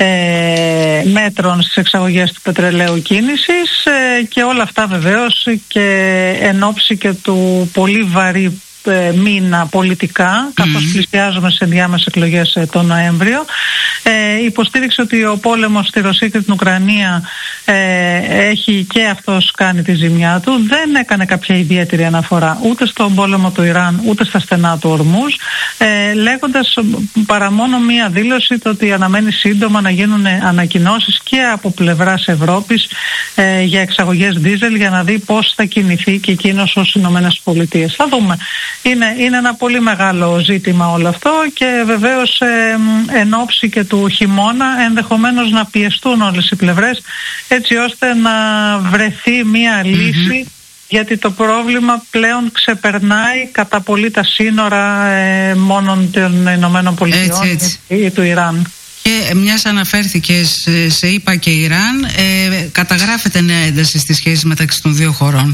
ε, μέτρων στις εξαγωγές του πετρελαίου κίνησης ε, και όλα αυτά βεβαίως και εν ώψη και του πολύ βαρύ μήνα πολιτικά, καθώς mm-hmm. πλησιάζουμε σε ενδιάμεσες εκλογές τον Νοέμβριο. Ε, υποστήριξε ότι ο πόλεμος στη Ρωσία και την Ουκρανία ε, έχει και αυτός κάνει τη ζημιά του. Δεν έκανε κάποια ιδιαίτερη αναφορά ούτε στον πόλεμο του Ιράν ούτε στα στενά του Ορμούζ, ε, λέγοντας παρά μόνο μία δήλωση το ότι αναμένει σύντομα να γίνουν ανακοινώσεις και από πλευράς Ευρώπης ε, για εξαγωγές ντίζελ, για να δει πώς θα κινηθεί και εκείνος ως Ηνωμένες Πολιτείες. Θα δούμε. Είναι, είναι ένα πολύ μεγάλο ζήτημα όλο αυτό και βεβαίως ε, εν ώψη και του χειμώνα ενδεχομένως να πιεστούν όλες οι πλευρές έτσι ώστε να βρεθεί μία λύση, mm-hmm. γιατί το πρόβλημα πλέον ξεπερνάει κατά πολύ τα σύνορα ε, μόνον των Ηνωμένων Πολιτειών ή του Ιράν. Και μιας αναφέρθηκες σε ΗΠΑ και Ιράν, ε, καταγράφεται νέα ένταση στις σχέσεις μεταξύ των δύο χωρών.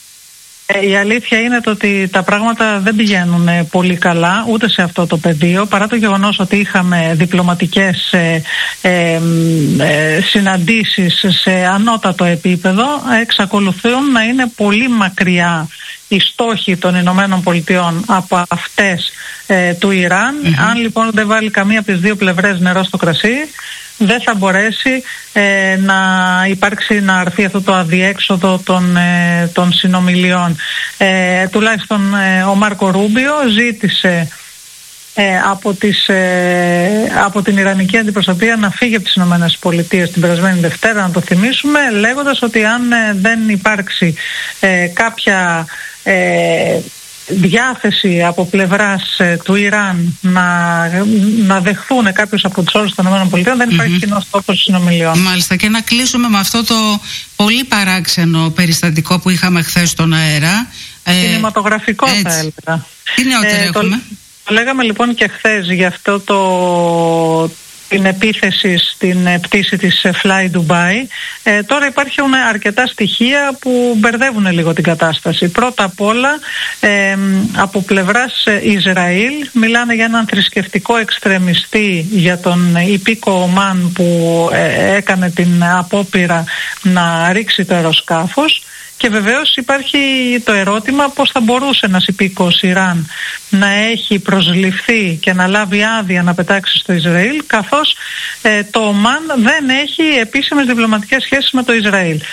Η αλήθεια είναι το ότι τα πράγματα δεν πηγαίνουν πολύ καλά ούτε σε αυτό το πεδίο, παρά το γεγονός ότι είχαμε διπλωματικές ε, ε, ε, συναντήσεις σε ανώτατο επίπεδο, εξακολουθούν να είναι πολύ μακριά οι στόχοι των Ηνωμένων Πολιτειών από αυτές ε, του Ιράν. Mm-hmm. Αν λοιπόν δεν βάλει καμία από τις δύο πλευρές νερό στο κρασί, δεν θα μπορέσει ε, να υπάρξει, να αρθεί αυτό το αδιέξοδο των, ε, των συνομιλιών. Ε, τουλάχιστον ε, ο Μάρκο Ρούμπιο ζήτησε ε, από, τις, ε, από την Ιρανική αντιπροσωπεία να φύγει από τις Ηνωμένες Πολιτείες την περασμένη Δευτέρα, να το θυμίσουμε, λέγοντας ότι αν ε, δεν υπάρξει ε, κάποια ε, διάθεση από πλευράς ε, του Ιράν να, να δεχθούν κάποιους από τους όρους των ΗΠΑ, δεν υπάρχει mm-hmm. κοινός τόπος συνομιλιών. Μάλιστα, και να κλείσουμε με αυτό το πολύ παράξενο περιστατικό που είχαμε χθες στον αέρα. Κινηματογραφικό ε, θα έλεγα. Τι νεότερα ε, έχουμε? Το, το λέγαμε λοιπόν και χθες για αυτό το... την επίθεση στην πτήση της Fly Dubai. Ε, τώρα υπάρχουν αρκετά στοιχεία που μπερδεύουν λίγο την κατάσταση. Πρώτα απ' όλα, ε, από πλευράς Ισραήλ μιλάνε για έναν θρησκευτικό εξτρεμιστή, για τον υπήκο Ομάν που ε, έκανε την απόπειρα να ρίξει το αεροσκάφος. Και βεβαίως υπάρχει το ερώτημα πώς θα μπορούσε ένας υπήκοος Ιράν να έχει προσληφθεί και να λάβει άδεια να πετάξει στο Ισραήλ, καθώς ε, το Ομάν δεν έχει επίσημες διπλωματικές σχέσεις με το Ισραήλ.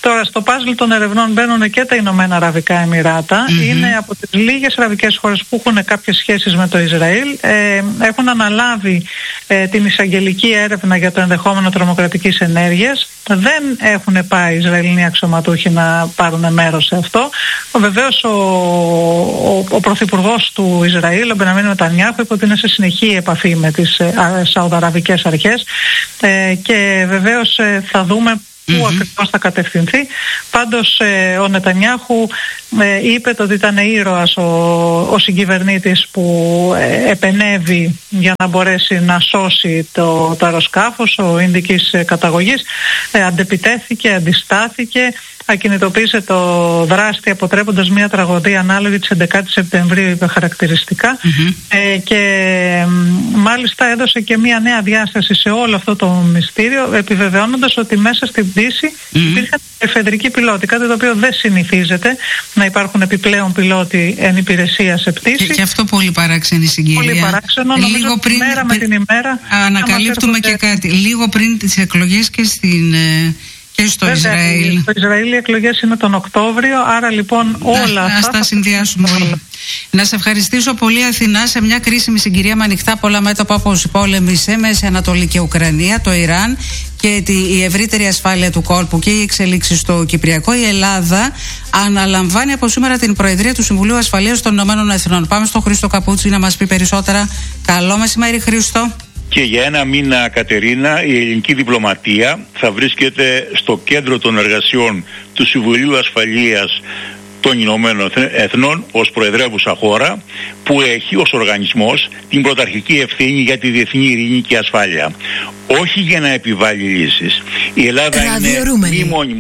Τώρα στο πάζλ των ερευνών μπαίνουν και τα Ηνωμένα Αραβικά Εμιράτα. Mm-hmm. Είναι από τις λίγες αραβικές χώρες που έχουν κάποιες σχέσεις με το Ισραήλ. Ε, έχουν αναλάβει ε, την εισαγγελική έρευνα για το ενδεχόμενο τρομοκρατικής ενέργειας. Δεν έχουν πάει οι Ισραηλινοί αξιωματούχοι να πάρουν μέρος σε αυτό. Βεβαίως ο, ο, ο πρωθυπουργός του Ισραήλ, ο Μπενιαμίν Νετανιάχου, είπε ότι είναι σε συνεχή επαφή με τις ε, σαουδαραβικές αρχές ε, και βεβαίως ε, θα δούμε πού mm-hmm. ακριβώς θα κατευθυνθεί. Πάντως ε, ο Νετανιάχου ε, είπε ότι ήταν ήρωας ο, ο συγκυβερνήτης που ε, επενέβη για να μπορέσει να σώσει το, το αεροσκάφος, ο Ινδικής καταγωγής. Ε, αντεπιτέθηκε, αντιστάθηκε, ακινητοποίησε το δράστη αποτρέποντας μια τραγωδία ανάλογη της έντεκα Σεπτεμβρίου, είπε χαρακτηριστικά. Mm-hmm. Ε, και ε, μάλιστα έδωσε και μια νέα διάσταση σε όλο αυτό το μυστήριο, επιβεβαιώνοντας ότι μέσα στην πτήση mm-hmm. υπήρχαν εφεδρικοί πιλότοι, κάτι το οποίο δεν συνηθίζεται να υπάρχουν επιπλέον πιλότοι εν υπηρεσία σε πτήση. Και, και αυτό πολύ παράξενη συγκυρία. Πολύ παράξενο. Νομίζω λίγο πριν, μέρα με την ημέρα ανακαλύπτουμε και κάτι. Λίγο πριν τις εκλογές και στην... Και στο Βέβαια, Ισραήλ. Στο Ισραήλ οι εκλογές είναι τον Οκτώβριο, άρα λοιπόν όλα αυτά. Ας τα συνδυάσουμε όλα. Να σε ευχαριστήσω πολύ, Αθηνά, σε μια κρίσιμη συγκυρία με ανοιχτά πολλά μέτωπα όπως οι πόλεμοι σε Μέση Ανατολή και Ουκρανία, το Ιράν και η ευρύτερη ασφάλεια του κόλπου και οι εξελίξεις στο Κυπριακό. Η Ελλάδα αναλαμβάνει από σήμερα την Προεδρία του Συμβουλίου Ασφαλείας των Ηνωμένων Εθνών. Πάμε στον Χρήστο Καπούτσι να μας πει περισσότερα. Καλό μεσημέρι, Χρήστο. Και για ένα μήνα, Κατερίνα, η ελληνική διπλωματία θα βρίσκεται στο κέντρο των εργασιών του Συμβουλίου Ασφαλείας των Ηνωμένων Εθνών ως προεδρεύουσα χώρα, που έχει ως οργανισμός την πρωταρχική ευθύνη για τη διεθνή ειρήνη και ασφάλεια. Όχι για να επιβάλλει λύσεις. Η Ελλάδα είναι μη μόνιμο.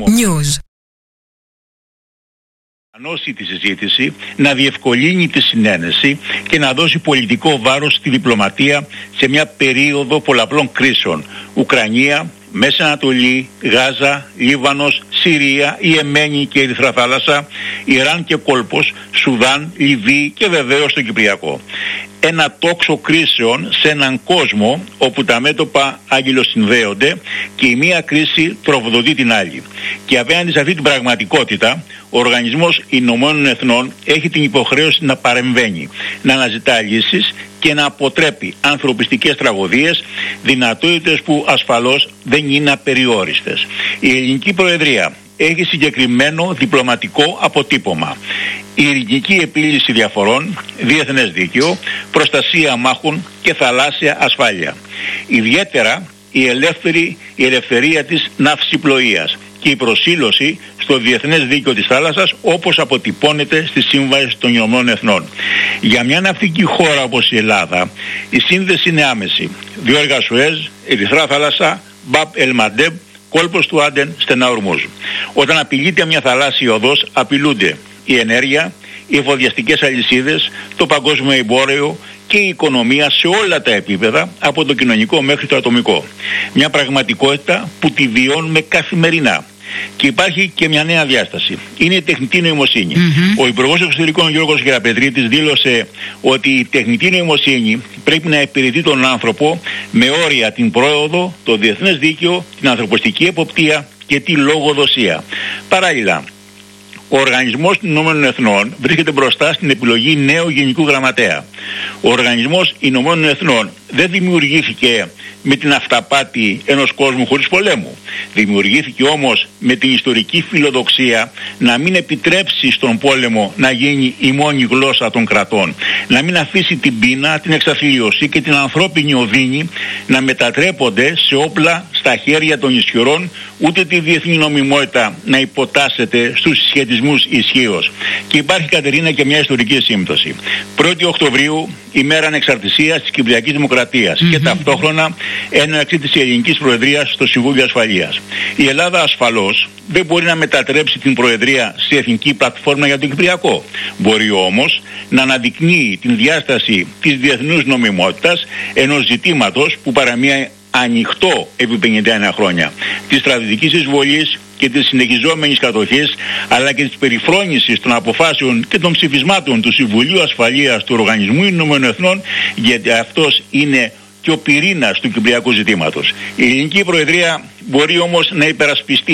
Να ανώσει τη συζήτηση, να διευκολύνει τη συνένεση και να δώσει πολιτικό βάρος στη διπλωματία σε μια περίοδο πολλαπλών κρίσεων. Ουκρανία, Μέση Ανατολή, Γάζα, Λίβανος, Συρία, Ιεμένη και Ερυθρά Θάλασσα, Ιράν και κόλπος, Σουδάν, Λιβύη και βεβαίως το Κυπριακό. Ένα τόξο κρίσεων σε έναν κόσμο όπου τα μέτωπα αγγελοσυνδέονται και η μία κρίση τροφοδοτεί την άλλη. Και απέναντι σε αυτή την πραγματικότητα, ο Οργανισμός Ηνωμένων Εθνών έχει την υποχρέωση να παρεμβαίνει, να αναζητά λύσεις και να αποτρέπει ανθρωπιστικές τραγωδίες, δυνατότητες που ασφαλώς δεν είναι απεριόριστες. Η ελληνική Προεδρία έχει συγκεκριμένο διπλωματικό αποτύπωμα: ειρηνική επίλυση διαφορών, διεθνές δίκαιο, προστασία αμάχων και θαλάσσια ασφάλεια. Ιδιαίτερα η, ελεύθερη, η ελευθερία της ναυσιπλοείας και η προσήλωση στο διεθνές δίκαιο της θάλασσας, όπως αποτυπώνεται στη Σύμβαση των Ηνωμένων Εθνών. Για μια ναυτική χώρα όπως η Ελλάδα, η σύνδεση είναι άμεση. Διόργα Σουέζ, Ερυθρά Θάλασσα, Μπаб Ελ-Μαντέμ, κόλπος του Άντεν, στενά Ορμούζ. Όταν απειλείται μια θαλάσσια οδός, απειλούνται η ενέργεια, οι εφοδιαστικές αλυσίδες, το παγκόσμιο εμπόριο και η οικονομία σε όλα τα επίπεδα, από το κοινωνικό μέχρι το ατομικό. Μια πραγματικότητα που τη βιώνουμε καθημερινά. Και υπάρχει και μια νέα διάσταση. Είναι η τεχνητή νοημοσύνη. Mm-hmm. Ο Υπουργός Εξωτερικών Γιώργος Γεραπετρίτης δήλωσε ότι η τεχνητή νοημοσύνη πρέπει να υπηρετεί τον άνθρωπο με όρια την πρόοδο, το διεθνές δίκαιο, την ανθρωπιστική εποπτεία και τη λογοδοσία. Παράλληλα, ο Οργανισμός των Ηνωμένων Εθνών βρίσκεται μπροστά στην επιλογή νέου Γενικού Γραμματέα. Ο Οργανισμός Ηνωμένων Εθνών δεν δημιουργήθηκε με την αυταπάτη ενός κόσμου χωρίς πολέμου. Δημιουργήθηκε όμως με την ιστορική φιλοδοξία να μην επιτρέψει στον πόλεμο να γίνει η μόνη γλώσσα των κρατών. Να μην αφήσει την πείνα, την εξαθλίωση και την ανθρώπινη οδύνη να μετατρέπονται σε όπλα στα χέρια των ισχυρών, ούτε τη διεθνή νομιμότητα να υποτάσσεται στους συσχετισμούς ισχύως. Και υπάρχει, Κατερίνα, και μια ιστορική σύμπτωση. πρώτη Οκτωβρίου, ημέρα ανεξαρτησίας της Κυπριακής Δημοκρατίας mm-hmm. και ταυτόχρονα έναρξη της ελληνικής Προεδρίας στο Συμβούλιο Ασφαλείας. Η Ελλάδα ασφαλώς δεν μπορεί να μετατρέψει την Προεδρία σε εθνική πλατφόρμα για το Κυπριακό. Μπορεί όμως να αναδεικνύει την διάσταση της διεθνούς νομιμότητας ενός ζητήματος που παραμείνει ανοιχτό επί πενήντα ένα χρόνια, της στρατιωτικής εισβολής και της συνεχιζόμενης κατοχής, αλλά και της περιφρόνησης των αποφάσεων και των ψηφισμάτων του Συμβουλίου Ασφαλείας του Οργανισμού Ηνωμένων Εθνών, γιατί αυτός είναι και ο πυρήνας του κυπριακού ζητήματος. Η ελληνική Προεδρία μπορεί όμως να υπερασπιστεί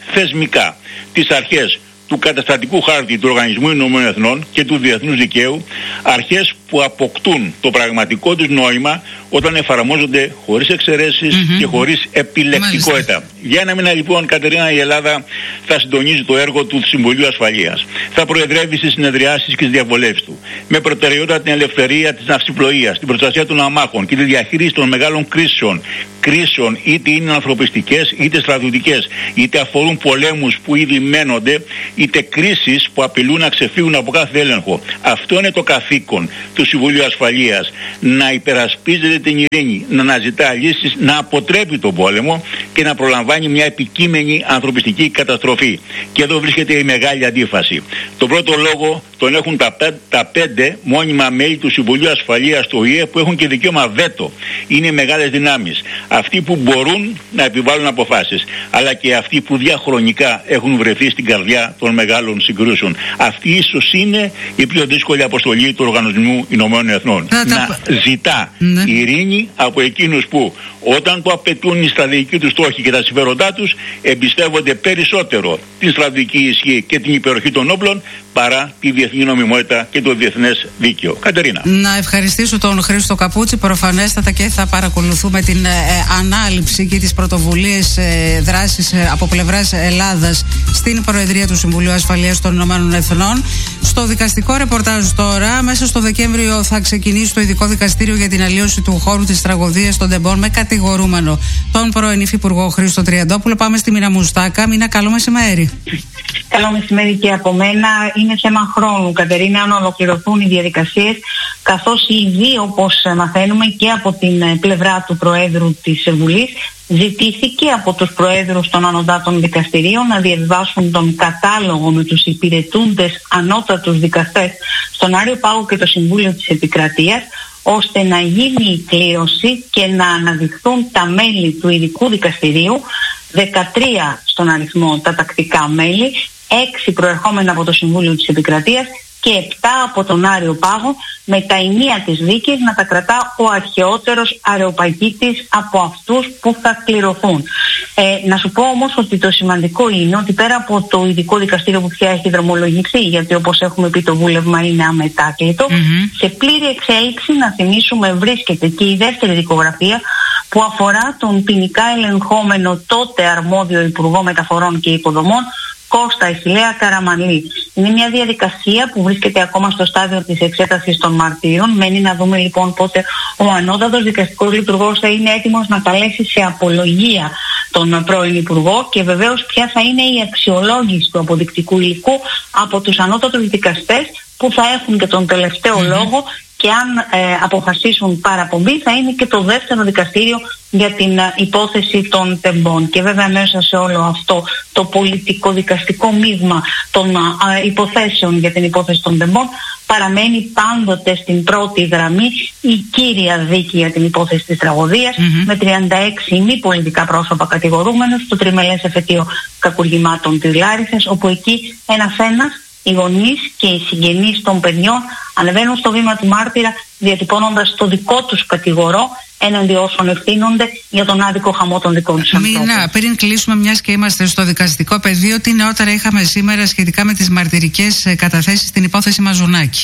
θεσμικά τις αρχές του καταστατικού χάρτη του Οργανισμού Ηνωμένων Εθνών και του Διεθνούς Δικαίου, αρχές που αποκτούν το πραγματικό τους νόημα όταν εφαρμόζονται χωρίς εξαιρέσεις mm-hmm. και χωρίς επιλεκτικότητα. Μάλιστα. Για ένα μήνα λοιπόν, Κατερίνα, η Ελλάδα θα συντονίζει το έργο του Συμβουλίου Ασφαλείας. Θα προεδρεύει στις συνεδριάσεις και στις διαβολεύσεις του. Με προτεραιότητα την ελευθερία της ναυσιπλοείας, την προστασία των αμάχων και τη διαχείριση των μεγάλων κρίσεων. Κρίσεων είτε είναι ανθρωπιστικές είτε στρατιωτικές, είτε αφορούν πολέμους που ήδη μένονται, είτε κρίσεις που απειλούν να ξεφύγουν από κάθε έλεγχο. Αυτό είναι το καθήκον του Συμβουλίου Ασφαλείας. Να υπερασπίζεται την ειρήνη, να αναζητά λύσεις, να αποτρέπει τον πόλεμο και να προλαμβάνει μια επικείμενη ανθρωπιστική καταστροφή. Και εδώ βρίσκεται η μεγάλη αντίφαση. Τον πρώτο λόγο τον έχουν τα, πέ, τα πέντε μόνιμα μέλη του Συμβουλίου Ασφαλείας του Ο Η Ε που έχουν και δικαίωμα βέτο. Είναι μεγάλες δυνάμεις. Αυτοί που μπορούν να επιβάλλουν αποφάσεις, αλλά και αυτοί που διαχρονικά έχουν βρεθεί στην καρδιά των μεγάλων συγκρούσεων. Αυτή ίσως είναι η πιο δύσκολη αποστολή του Οργανισμού Ηνωμένων Εθνών. Να, να ζητά ναι. ειρήνη από εκείνους που όταν το απαιτούν οι στρατηγικοί τους στόχοι και τα συμφέροντά τους, εμπιστεύονται περισσότερο την στρατηγική ισχύ και την υπεροχή των όπλων παρά τη διεθνή νομιμότητα και το διεθνές δίκαιο. Κατερίνα. Να ευχαριστήσω τον Χρήστο Καπούτσι. Προφανέστατα και θα παρακολουθούμε την ε, ανάληψη και τις πρωτοβουλίες ε, δράσης ε, από πλευράς Ελλάδας στην Προεδρία του Συμβουλίου Ασφαλείας των Ηνωμένων Εθνών. Στο δικαστικό ρεπορτάζ τώρα, μέσα στο Δεκέμβριο θα ξεκινήσει το ειδικό δικαστήριο για την αλλίωση του χώρου της τραγωδίας των Τεμπών με κατηγορούμενο τον πρώην Υφυπουργό Χρήστο Τριαντόπουλο. Πάμε στη Μίνα Μουστάκα. Μίνα, καλό μεσημέρι. Καλό μεσημέρι και από μένα. Είναι θέμα χρόνου, Κατερίνα, αν ολοκληρωθούν οι διαδικασίες, καθώς ήδη, όπως μαθαίνουμε και από την πλευρά του Προέδρου της Βουλής, ζητήθηκε από τους Προέδρους των ανωτάτων δικαστηρίων να διαβιβάσουν τον κατάλογο με τους υπηρετούντες ανώτατους δικαστές στον Άριο Πάγο και το Συμβούλιο της Επικρατείας, ώστε να γίνει η κλήρωση και να αναδειχθούν τα μέλη του ειδικού δικαστηρίου, δεκατρία στον αριθμό τα τακτικά μέλη, έξι προερχόμενα από το Συμβούλιο της Επικρατείας και επτά από τον Άριο Πάγο, με τα ενία της δίκης να τα κρατά ο αρχαιότερος αρεοπαγίτης από αυτούς που θα κληρωθούν. Ε, να σου πω όμως ότι το σημαντικό είναι ότι πέρα από το ειδικό δικαστήριο που πια έχει δρομολογηθεί, γιατί όπως έχουμε πει το βούλευμα είναι αμετάκλητο, mm-hmm. σε πλήρη εξέλιξη, να θυμίσουμε, βρίσκεται και η δεύτερη δικογραφία που αφορά τον ποινικά ελεγχόμενο τότε αρμόδιο Υπουργό Μεταφορών και Υποδομών, Κώστα Ευθυλέα Καραμανλή. Είναι μια διαδικασία που βρίσκεται ακόμα στο στάδιο της εξέτασης των μαρτύρων. Μένει να δούμε λοιπόν πότε ο ανώτατος δικαστικός λειτουργός θα είναι έτοιμος να καλέσει σε απολογία τον πρώην Υπουργό και βεβαίως ποια θα είναι η αξιολόγηση του αποδεικτικού υλικού από τους ανώτατους δικαστές που θα έχουν και τον τελευταίο mm-hmm. λόγο, και αν ε, αποφασίσουν παραπομπή θα είναι και το δεύτερο δικαστήριο για την ε, υπόθεση των Τεμπών. Και βέβαια μέσα σε όλο αυτό το πολιτικό-δικαστικό μείγμα των ε, υποθέσεων για την υπόθεση των Τεμπών παραμένει πάντοτε στην πρώτη γραμμή η κύρια δίκη για την υπόθεση της τραγωδίας, mm-hmm. με τριάντα έξι μη πολιτικά πρόσωπα κατηγορούμενους στο τριμελές εφετείο κακουργημάτων της Λάρισσας, όπου εκεί ένας ένας, οι γονείς και οι συγγενείς των παιδιών ανεβαίνουν στο βήμα του μάρτυρα, διατυπώνοντας το δικό τους κατηγορό έναντι όσων ευθύνονται για τον άδικο χαμό των δικών τους ανθρώπων. Μίνα, πριν κλείσουμε, μιας και είμαστε στο δικαστικό πεδίο, τι νεότερα είχαμε σήμερα σχετικά με τις μαρτυρικές καταθέσεις στην υπόθεση Μαζονάκη?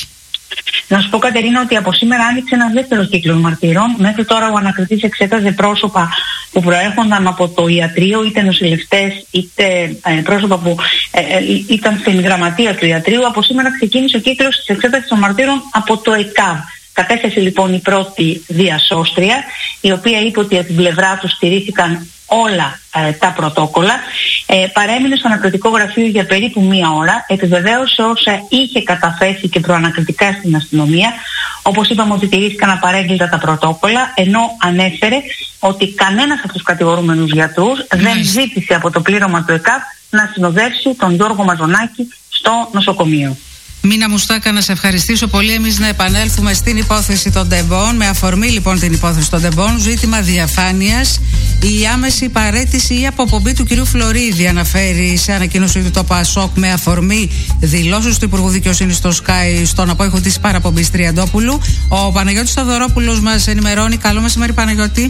Να σου πω, Κατερίνα, ότι από σήμερα άνοιξε ένας δεύτερος κύκλος μαρτύρων. Μέχρι τώρα ο ανακριτής εξέταζε πρόσωπα που προέρχονταν από το ιατρείο, είτε νοσηλευτές, είτε ε, πρόσωπα που ε, ε, ήταν στην γραμματεία του ιατρείου. Από σήμερα ξεκίνησε ο κύκλος της εξέτασης των μαρτύρων από το ΕΚΑΒ. Κατέθεσε λοιπόν η πρώτη διασώστρια, η οποία είπε ότι από την πλευρά του στηρίχθηκαν όλα ε, τα πρωτόκολλα. Ε, παρέμεινε στο ανακριτικό γραφείο για περίπου μία ώρα, επιβεβαίωσε όσα είχε καταθέσει και προανακριτικά στην αστυνομία. Όπως είπαμε, ότι τηρήθηκαν απαρέγκλητα τα πρωτόκολλα, ενώ ανέφερε ότι κανένας από τους κατηγορούμενους γιατρούς mm. δεν ζήτησε από το πλήρωμα του ΕΚΑΒ να συνοδεύσει τον Γιώργο Μαζονάκη στο νοσοκομείο. Μίνα Μουστάκα, να σε ευχαριστήσω πολύ. Εμείς να επανέλθουμε στην υπόθεση των Τεμπών. Με αφορμή λοιπόν την υπόθεση των Τεμπών, ζήτημα διαφάνειας, η άμεση παραίτηση ή αποπομπή του κυρίου Φλωρίδη, αναφέρει σε ανακοίνωση του το ΠΑΣΟΚ με αφορμή δηλώσεις του Υπουργού Δικαιοσύνης στο Sky στον απόϊχο της παραπομπής Τριαντόπουλου. Ο Παναγιώτης Σταδωρόπουλος μας ενημερώνει. Καλό μεσημέρι, Παναγιώτη.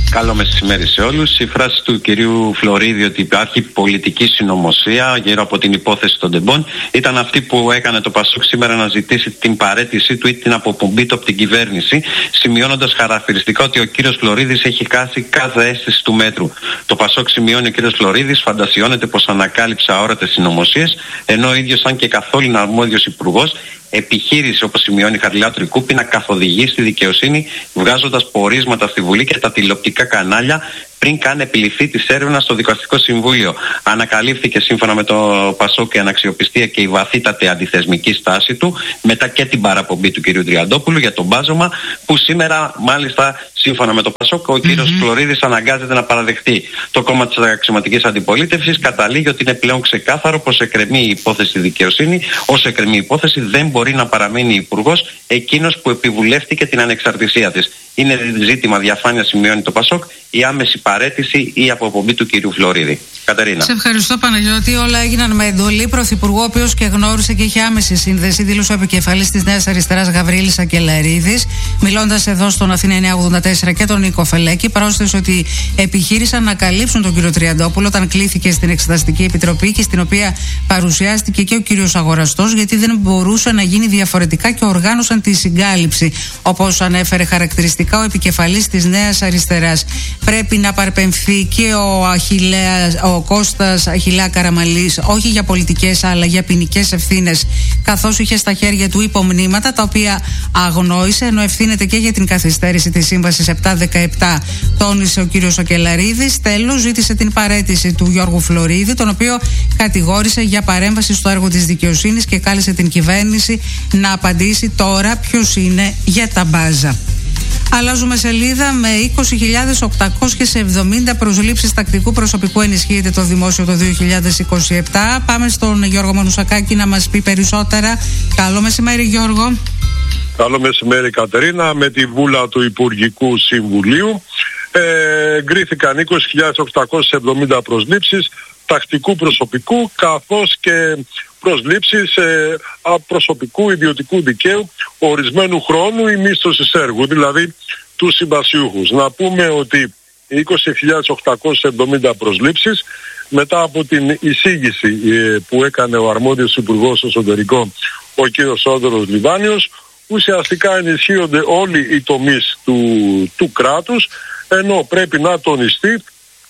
Καλό μεσημέρι σε όλους. Η φράση του κυρίου Φλωρίδη ότι υπάρχει πολιτική συνωμοσία γύρω από την υπόθεση των τεμπών ήταν αυτή που έκανε το Πασόκ σήμερα να ζητήσει την παραίτησή του ή την αποπομπή του από την κυβέρνηση, σημειώνοντας χαρακτηριστικά ότι ο κύριος Φλωρίδης έχει χάσει κάθε αίσθηση του μέτρου. Το Πασόκ, σημειώνει ο κύριος Φλωρίδης, φαντασιώνεται πως ανακάλυψε αόρατες συνωμοσίες, ενώ ο ίδιος, αν και καθόλου αρμόδιος υπουργός, επιχείρησε, όπως σημειώνει η Χαριλάου Τρικούπη, να καθοδηγήσει τη δικαιοσύνη βγάζοντας πορίσματα στη Βουλή και τα τηλεοπτικά κανάλια πριν καν επιληφθεί της έρευνας στο Δικαστικό Συμβούλιο. Ανακαλύφθηκε σύμφωνα με το Πασόκ η αναξιοπιστία και η βαθύτατη αντιθεσμική στάση του, μετά και την παραπομπή του κυρίου Τριαντόπουλου για το μπάζωμα, που σήμερα μάλιστα σύμφωνα με το Πασόκ ο mm-hmm. κύριος Φλωρίδης αναγκάζεται να παραδεχτεί. Το κόμμα της αξιωματικής αντιπολίτευσης καταλήγει ότι είναι πλέον ξεκάθαρο πως εκκρεμεί η υπόθεση στη δικαιοσύνη. Όσο εκκρεμεί η υπόθεση, δεν μπορεί να παραμείνει υπουργός εκείνος που επιβουλεύτηκε την ανεξαρτησία της. Είναι ζήτημα διαφάνεια, σημειώνει το Πασόκ, η άμεση παραίτηση ή αποπομπή του κυρίου Φλωρίδη. Κατερίνα. Σε ευχαριστώ, Παναγιώτη. Όλα έγιναν με εντολή πρωθυπουργού, ο οποίος και γνώρισε και είχε άμεση σύνδεση, δήλωσε ο επικεφαλής της Νέας Αριστεράς Γαβρίλης Ακελαρίδης, μιλώντας εδώ στον Αθήνα εννιακόσια ογδόντα τέσσερα και τον Νίκο Φελέκη. Πρόσθεσε ότι επιχείρησαν να καλύψουν τον κύριο Τριαντόπουλο όταν κλήθηκε στην Εξεταστική Επιτροπή και στην οποία παρουσιάστηκε και ο κύριος Αγοραστός, γιατί δεν μπορούσε να γίνει διαφορετικά και οργάνωσαν τη συγκάλυψη, όπως ανέφερε χαρακτηριστικά ο επικεφαλής της Νέας Αριστεράς. Πρέπει να παρπεμφθεί και ο, Αχιλλέας, ο Κώστας Αχιλλέα Καραμαλής, όχι για πολιτικές αλλά για ποινικές ευθύνες, καθώς είχε στα χέρια του υπομνήματα τα οποία αγνόησε, ενώ ευθύνεται και για την καθυστέρηση της Σύμβασης επτακόσια δεκαεπτά, τόνισε ο κύριος Ακελαρίδης. Τέλος, ζήτησε την παραίτηση του Γιώργου Φλωρίδη, τον οποίο κατηγόρησε για παρέμβαση στο έργο της δικαιοσύνης και κάλεσε την κυβέρνηση να απαντήσει τώρα ποιος είναι για τα μπάζα. Αλλάζουμε σελίδα. Με είκοσι χιλιάδες οκτακόσιες εβδομήντα προσλήψεις τακτικού προσωπικού ενισχύεται το δημόσιο το δύο χιλιάδες είκοσι επτά. Πάμε στον Γιώργο Μανουσακάκη να μας πει περισσότερα. Καλό μεσημέρι, Γιώργο. Καλό μεσημέρι, Κατερίνα. Με τη βούλα του Υπουργικού Συμβουλίου ε, εγκρίθηκαν είκοσι χιλιάδες οκτακόσιες εβδομήντα προσλήψεις τακτικού προσωπικού, καθώς και προσλήψεις ε, προσωπικού ιδιωτικού δικαίου ορισμένου χρόνου ή μίσθωσης έργου, δηλαδή τους συμπασιούχους. Να πούμε ότι οι είκοσι χιλιάδες οκτακόσιες εβδομήντα προσλήψεις, μετά από την εισήγηση ε, που έκανε ο αρμόδιος Υπουργός Εσωτερικών, ο κ. Σόδωρος Λιβάνιος, ουσιαστικά ενισχύονται όλοι οι τομείς του, του κράτους, ενώ πρέπει να τονιστεί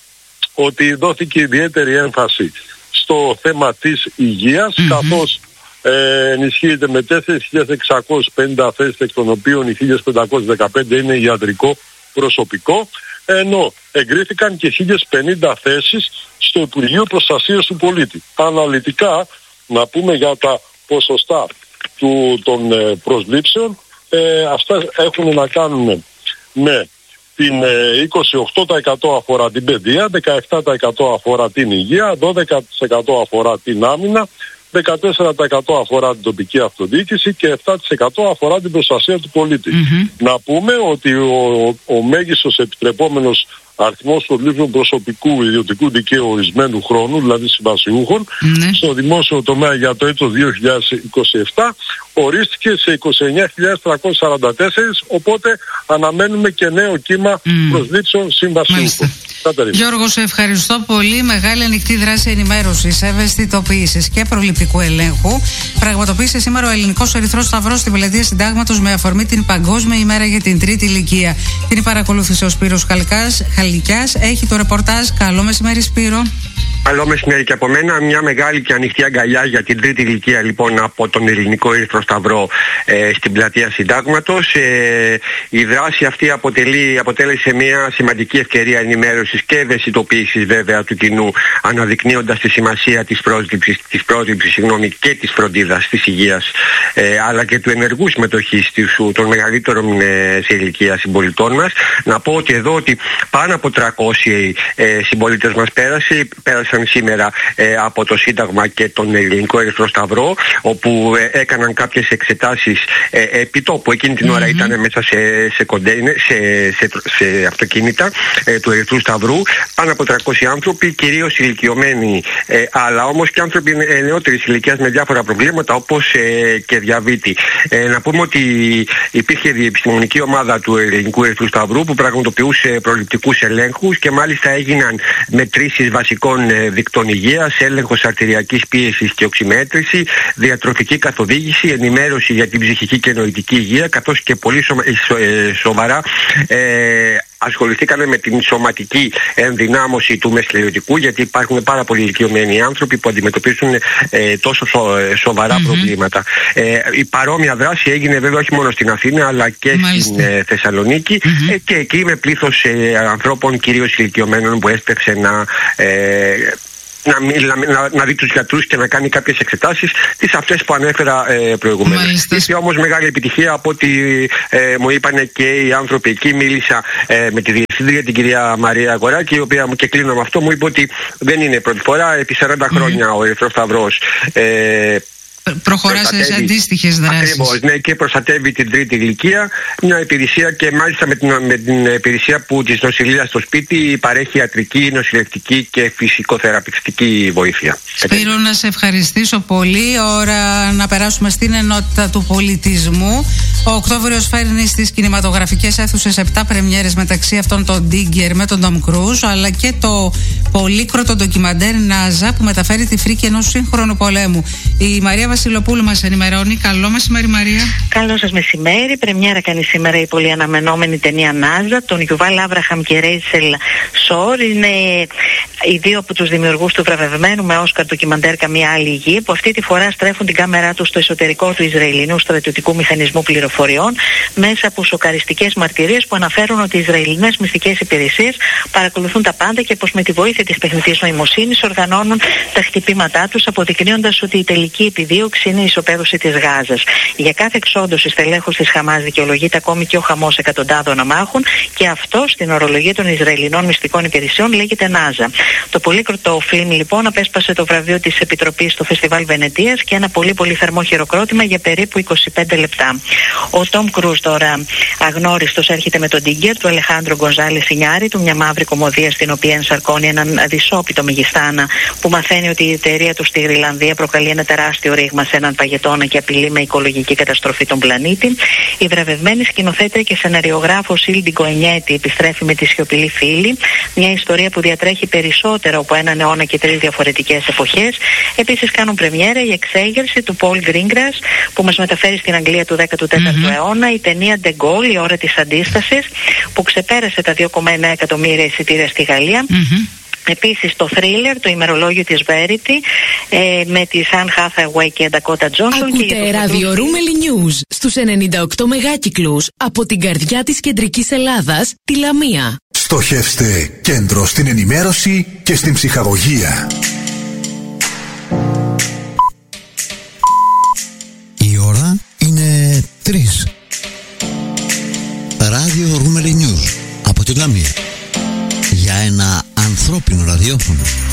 ότι δόθηκε ιδιαίτερη έμφαση στο θέμα της υγείας, mm-hmm. καθώς ε, ενισχύεται με τέσσερις χιλιάδες εξακόσιες πενήντα θέσεις, εκ των οποίων οι χίλια πεντακόσιες δεκαπέντε είναι ιατρικό προσωπικό, ενώ εγκρίθηκαν και χίλιες πενήντα θέσεις στο Υπουργείο Προστασίας του Πολίτη. Αναλυτικά, να πούμε για τα ποσοστά του, των ε, προσλήψεων, ε, αυτά έχουν να κάνουν με την ε, είκοσι οκτώ τοις εκατό αφορά την παιδεία, δεκαεπτά τοις εκατό αφορά την υγεία, δώδεκα τοις εκατό αφορά την άμυνα, δεκατέσσερα τοις εκατό αφορά την τοπική αυτοδιοίκηση και επτά τοις εκατό αφορά την προστασία του πολίτη. Mm-hmm. Να πούμε ότι ο, ο μέγιστος επιτρεπόμενος αριθμός προσλήψεων προσωπικού ιδιωτικού δικαίου ορισμένου χρόνου, δηλαδή συμβασιούχων, mm-hmm. στο δημόσιο τομέα για το έτος δύο χιλιάδες είκοσι επτά ορίστηκε σε είκοσι εννέα χιλιάδες τριακόσιες σαράντα τέσσερα, οπότε αναμένουμε και νέο κύμα mm. προσλήψεων συμβασιούχων. Γιώργο, σε ευχαριστώ πολύ. Μεγάλη ανοιχτή δράση ενημέρωσης, ευαισθητοποίησης και προληπτικού ελέγχου πραγματοποίησε σήμερα ο Ελληνικός Ερυθρός Σταυρός στην Πλατεία Συντάγματος με αφορμή την Παγκόσμια ημέρα για την τρίτη ηλικία. Την παρακολούθησε ο Σπύρος Χαλικιάς. Έχει το ρεπορτάζ. Καλό μεσημέρι, Σπύρο. Καλό μεσημέρι και από μένα. Μια μεγάλη και ανοιχτή αγκαλιά για την τρίτη ηλικία, λοιπόν, από τον Ελληνικό Ερυθρό Σταυρό ε, στην Πλατεία Συντάγματος. Ε, η δράση αυτή αποτελεί, αποτέλεσε μια σημαντική ευκαιρία ενημέρωσης και ευαισθητοποίησης, βέβαια, του κοινού, αναδεικνύοντας τη σημασία της πρόσληψης, της πρόσληψης συγγνώμη, και της φροντίδας της υγείας, ε, αλλά και του ενεργού συμμετοχής των μεγαλύτερων ε, σε ηλικία συμπολιτών μας. Να πω ότι εδώ ότι πάνω από τριακόσιοι ε, συμπολίτες μας πέρασε, πέρασε εξετάσαν σήμερα ε, από το Σύνταγμα και τον Ελληνικό Ερυθρό Σταυρό, όπου ε, έκαναν κάποιες εξετάσεις ε, επί τόπου. Εκείνη την ώρα mm-hmm. ήταν μέσα σε, σε, κοντέινε, σε, σε, σε αυτοκίνητα ε, του Ερυθρού Σταυρού, πάνω από τριακόσιοι άνθρωποι, κυρίως ηλικιωμένοι, ε, αλλά όμως και άνθρωποι ε, νεότερης ηλικίας με διάφορα προβλήματα, όπως ε, και διαβήτη. Ε, να πούμε ότι υπήρχε διεπιστημονική ομάδα του Ελληνικού Ερυθρού Σταυρού που πραγματοποιούσε προληπτικούς ελέγχους και μάλιστα έγιναν μετρήσεις βασικών ε, δικτών υγείας, έλεγχος αρτηριακής πίεσης και οξυμέτρηση, διατροφική καθοδήγηση, ενημέρωση για την ψυχική και νοητική υγεία, καθώς και πολύ σο, ε, σοβαρά ε, ασχοληθήκανε με την σωματική ενδυνάμωση του μεσηλιωτικού, γιατί υπάρχουν πάρα πολλοί ηλικιωμένοι άνθρωποι που αντιμετωπίζουν ε, τόσο σο, σοβαρά mm-hmm. προβλήματα. Ε, η παρόμοια δράση έγινε βέβαια όχι μόνο στην Αθήνα αλλά και Μάλιστα. στην ε, Θεσσαλονίκη mm-hmm. ε, και εκεί με πλήθος ε, ανθρώπων κυρίως ηλικιωμένων που έσπευσε να... Ε, Να, να, να δει τους γιατρούς και να κάνει κάποιες εξετάσεις, τις αυτές που ανέφερα ε, προηγουμένως. Είχε όμως μεγάλη επιτυχία από ό,τι ε, μου είπαν και οι άνθρωποι εκεί. Μίλησα ε, με τη διευθύντρια, την κυρία Μαρία Αγοράκη, η οποία μου, και κλείνω με αυτό, μου είπε ότι δεν είναι πρώτη φορά, επί σαράντα χρόνια mm-hmm. ο Ερυθρός Σταυρός ε, προχωρά σε αντίστοιχες δράσεις. Ακριβώς, ναι, και προστατεύει την τρίτη ηλικία. Μια υπηρεσία και μάλιστα με την, με την υπηρεσία που της νοσηλείας στο σπίτι παρέχει ιατρική, νοσηλευτική και φυσικοθεραπευτική βοήθεια. Σπύρο, να σε ευχαριστήσω πολύ. Ώρα να περάσουμε στην ενότητα του πολιτισμού. Ο Οκτώβριος φέρνει στις κινηματογραφικές αίθουσες επτά πρεμιέρες, μεταξύ αυτών το Digger με τον Tom Cruise, αλλά και το πολύκροτο ντοκιμαντέρ NASA που μεταφέρει τη φρίκη ενός σύγχρονου πολέμου. Η Μαρία Βασιλοπούλου μας ενημερώνει. Καλό μεσημέρι, Μαρία. Καλό σας μεσημέρι. Πρεμιέρα κάνει σήμερα η πολύ αναμενόμενη ταινία NASA, τον Γιουβάλ Άβραχαμ και Ρέιτσελ Σόρ. Είναι οι δύο από τους δημιουργούς του βραβευμένου με Όσκαρ ντοκιμαντέρ Καμία άλλη γη, που αυτή τη φορά στρέφουν την κάμερά τους στο εσωτερικό του Ισραηλινού στρατιωτικού μηχανισμού πληροφοριών μέσα από σοκαριστικές μαρτυρίες που αναφέρουν ότι οι Ισραηλινές μυστικές υπηρεσίες παρακολουθούν τα πάντα και πως με τη βοήθεια της τεχνητής νοημοσύνης οργανώνουν τα χτυπήματά τους, αποδεικνύοντας ότι η τελική επιδίωξη είναι η ισοπαίδωση της Γάζας. Για κάθε εξόντωση στελέχους της Χαμάς δικαιολογείται ακόμη και ο χαμός εκατοντάδων αμάχων, και αυτό στην ορολογία των Ισραηλινών μυστικών υπηρεσιών λέγεται NASA. Το πολύκροτο φιλμ λοιπόν απέσπασε το βραβείο της Επιτροπής στο Φεστιβάλ Βενετίας και ένα πολύ πολύ θερμό χειροκρότημα για περίπου είκοσι πέντε λεπτά. Ο Τόμ Κρούζ, τώρα αγνώριστος, έρχεται με τον Digger του Αλεχάντρο Γκονζάλες Ινιάριτου, μια μαύρη κομμωδία στην οποία ενσαρκώνει έναν δυσόπιτο μεγιστάνα που μαθαίνει ότι η εταιρεία του στη Γρυλανδία προκαλεί ένα τεράστιο ρήγμα σε έναν παγετώνα και απειλεί με οικολογική καταστροφή τον πλανήτη. Η βραβευμένη σκηνοθέτρια και σεναριογράφος Ήλντικο Ενιέτη επιστρέφει με τη Σιωπηλή Φίλη, μια ιστορία που διατρέχει περισσότερο από έναν αιώνα και τρεις διαφορετικές εποχές. Επίσης κάνουν πρεμιέρα η εξέγερση του Πολ Γκρίνγκρας που μας μεταφέρει στην Αγγλία του δέκατου τέταρτου mm-hmm. αιώνα η ταινία De Gaulle, η ώρα της αντίστασης, που ξεπέρασε τα δύο κόμμα εννέα εκατομμύρια εισιτήρια στη Γαλλία. Mm-hmm. Επίσης το Thriller, το ημερολόγιο της Verity, ε, με τη Σαν Hathaway και Dakota Johnson. Ακούτε ράδιο Ρούμελι News στους ενενήντα οκτώ μεγάκυκλους από την καρδιά της κεντρικής Ελλάδας, τη Λαμία. Στοχεύστε κέντρο στην ενημέρωση και στην ψυχαγωγία. Η ώρα είναι τρεις. Ράδιο Ρούμελι News από τη Λαμία. Για ένα ανθρώπινο ραδιόφωνο.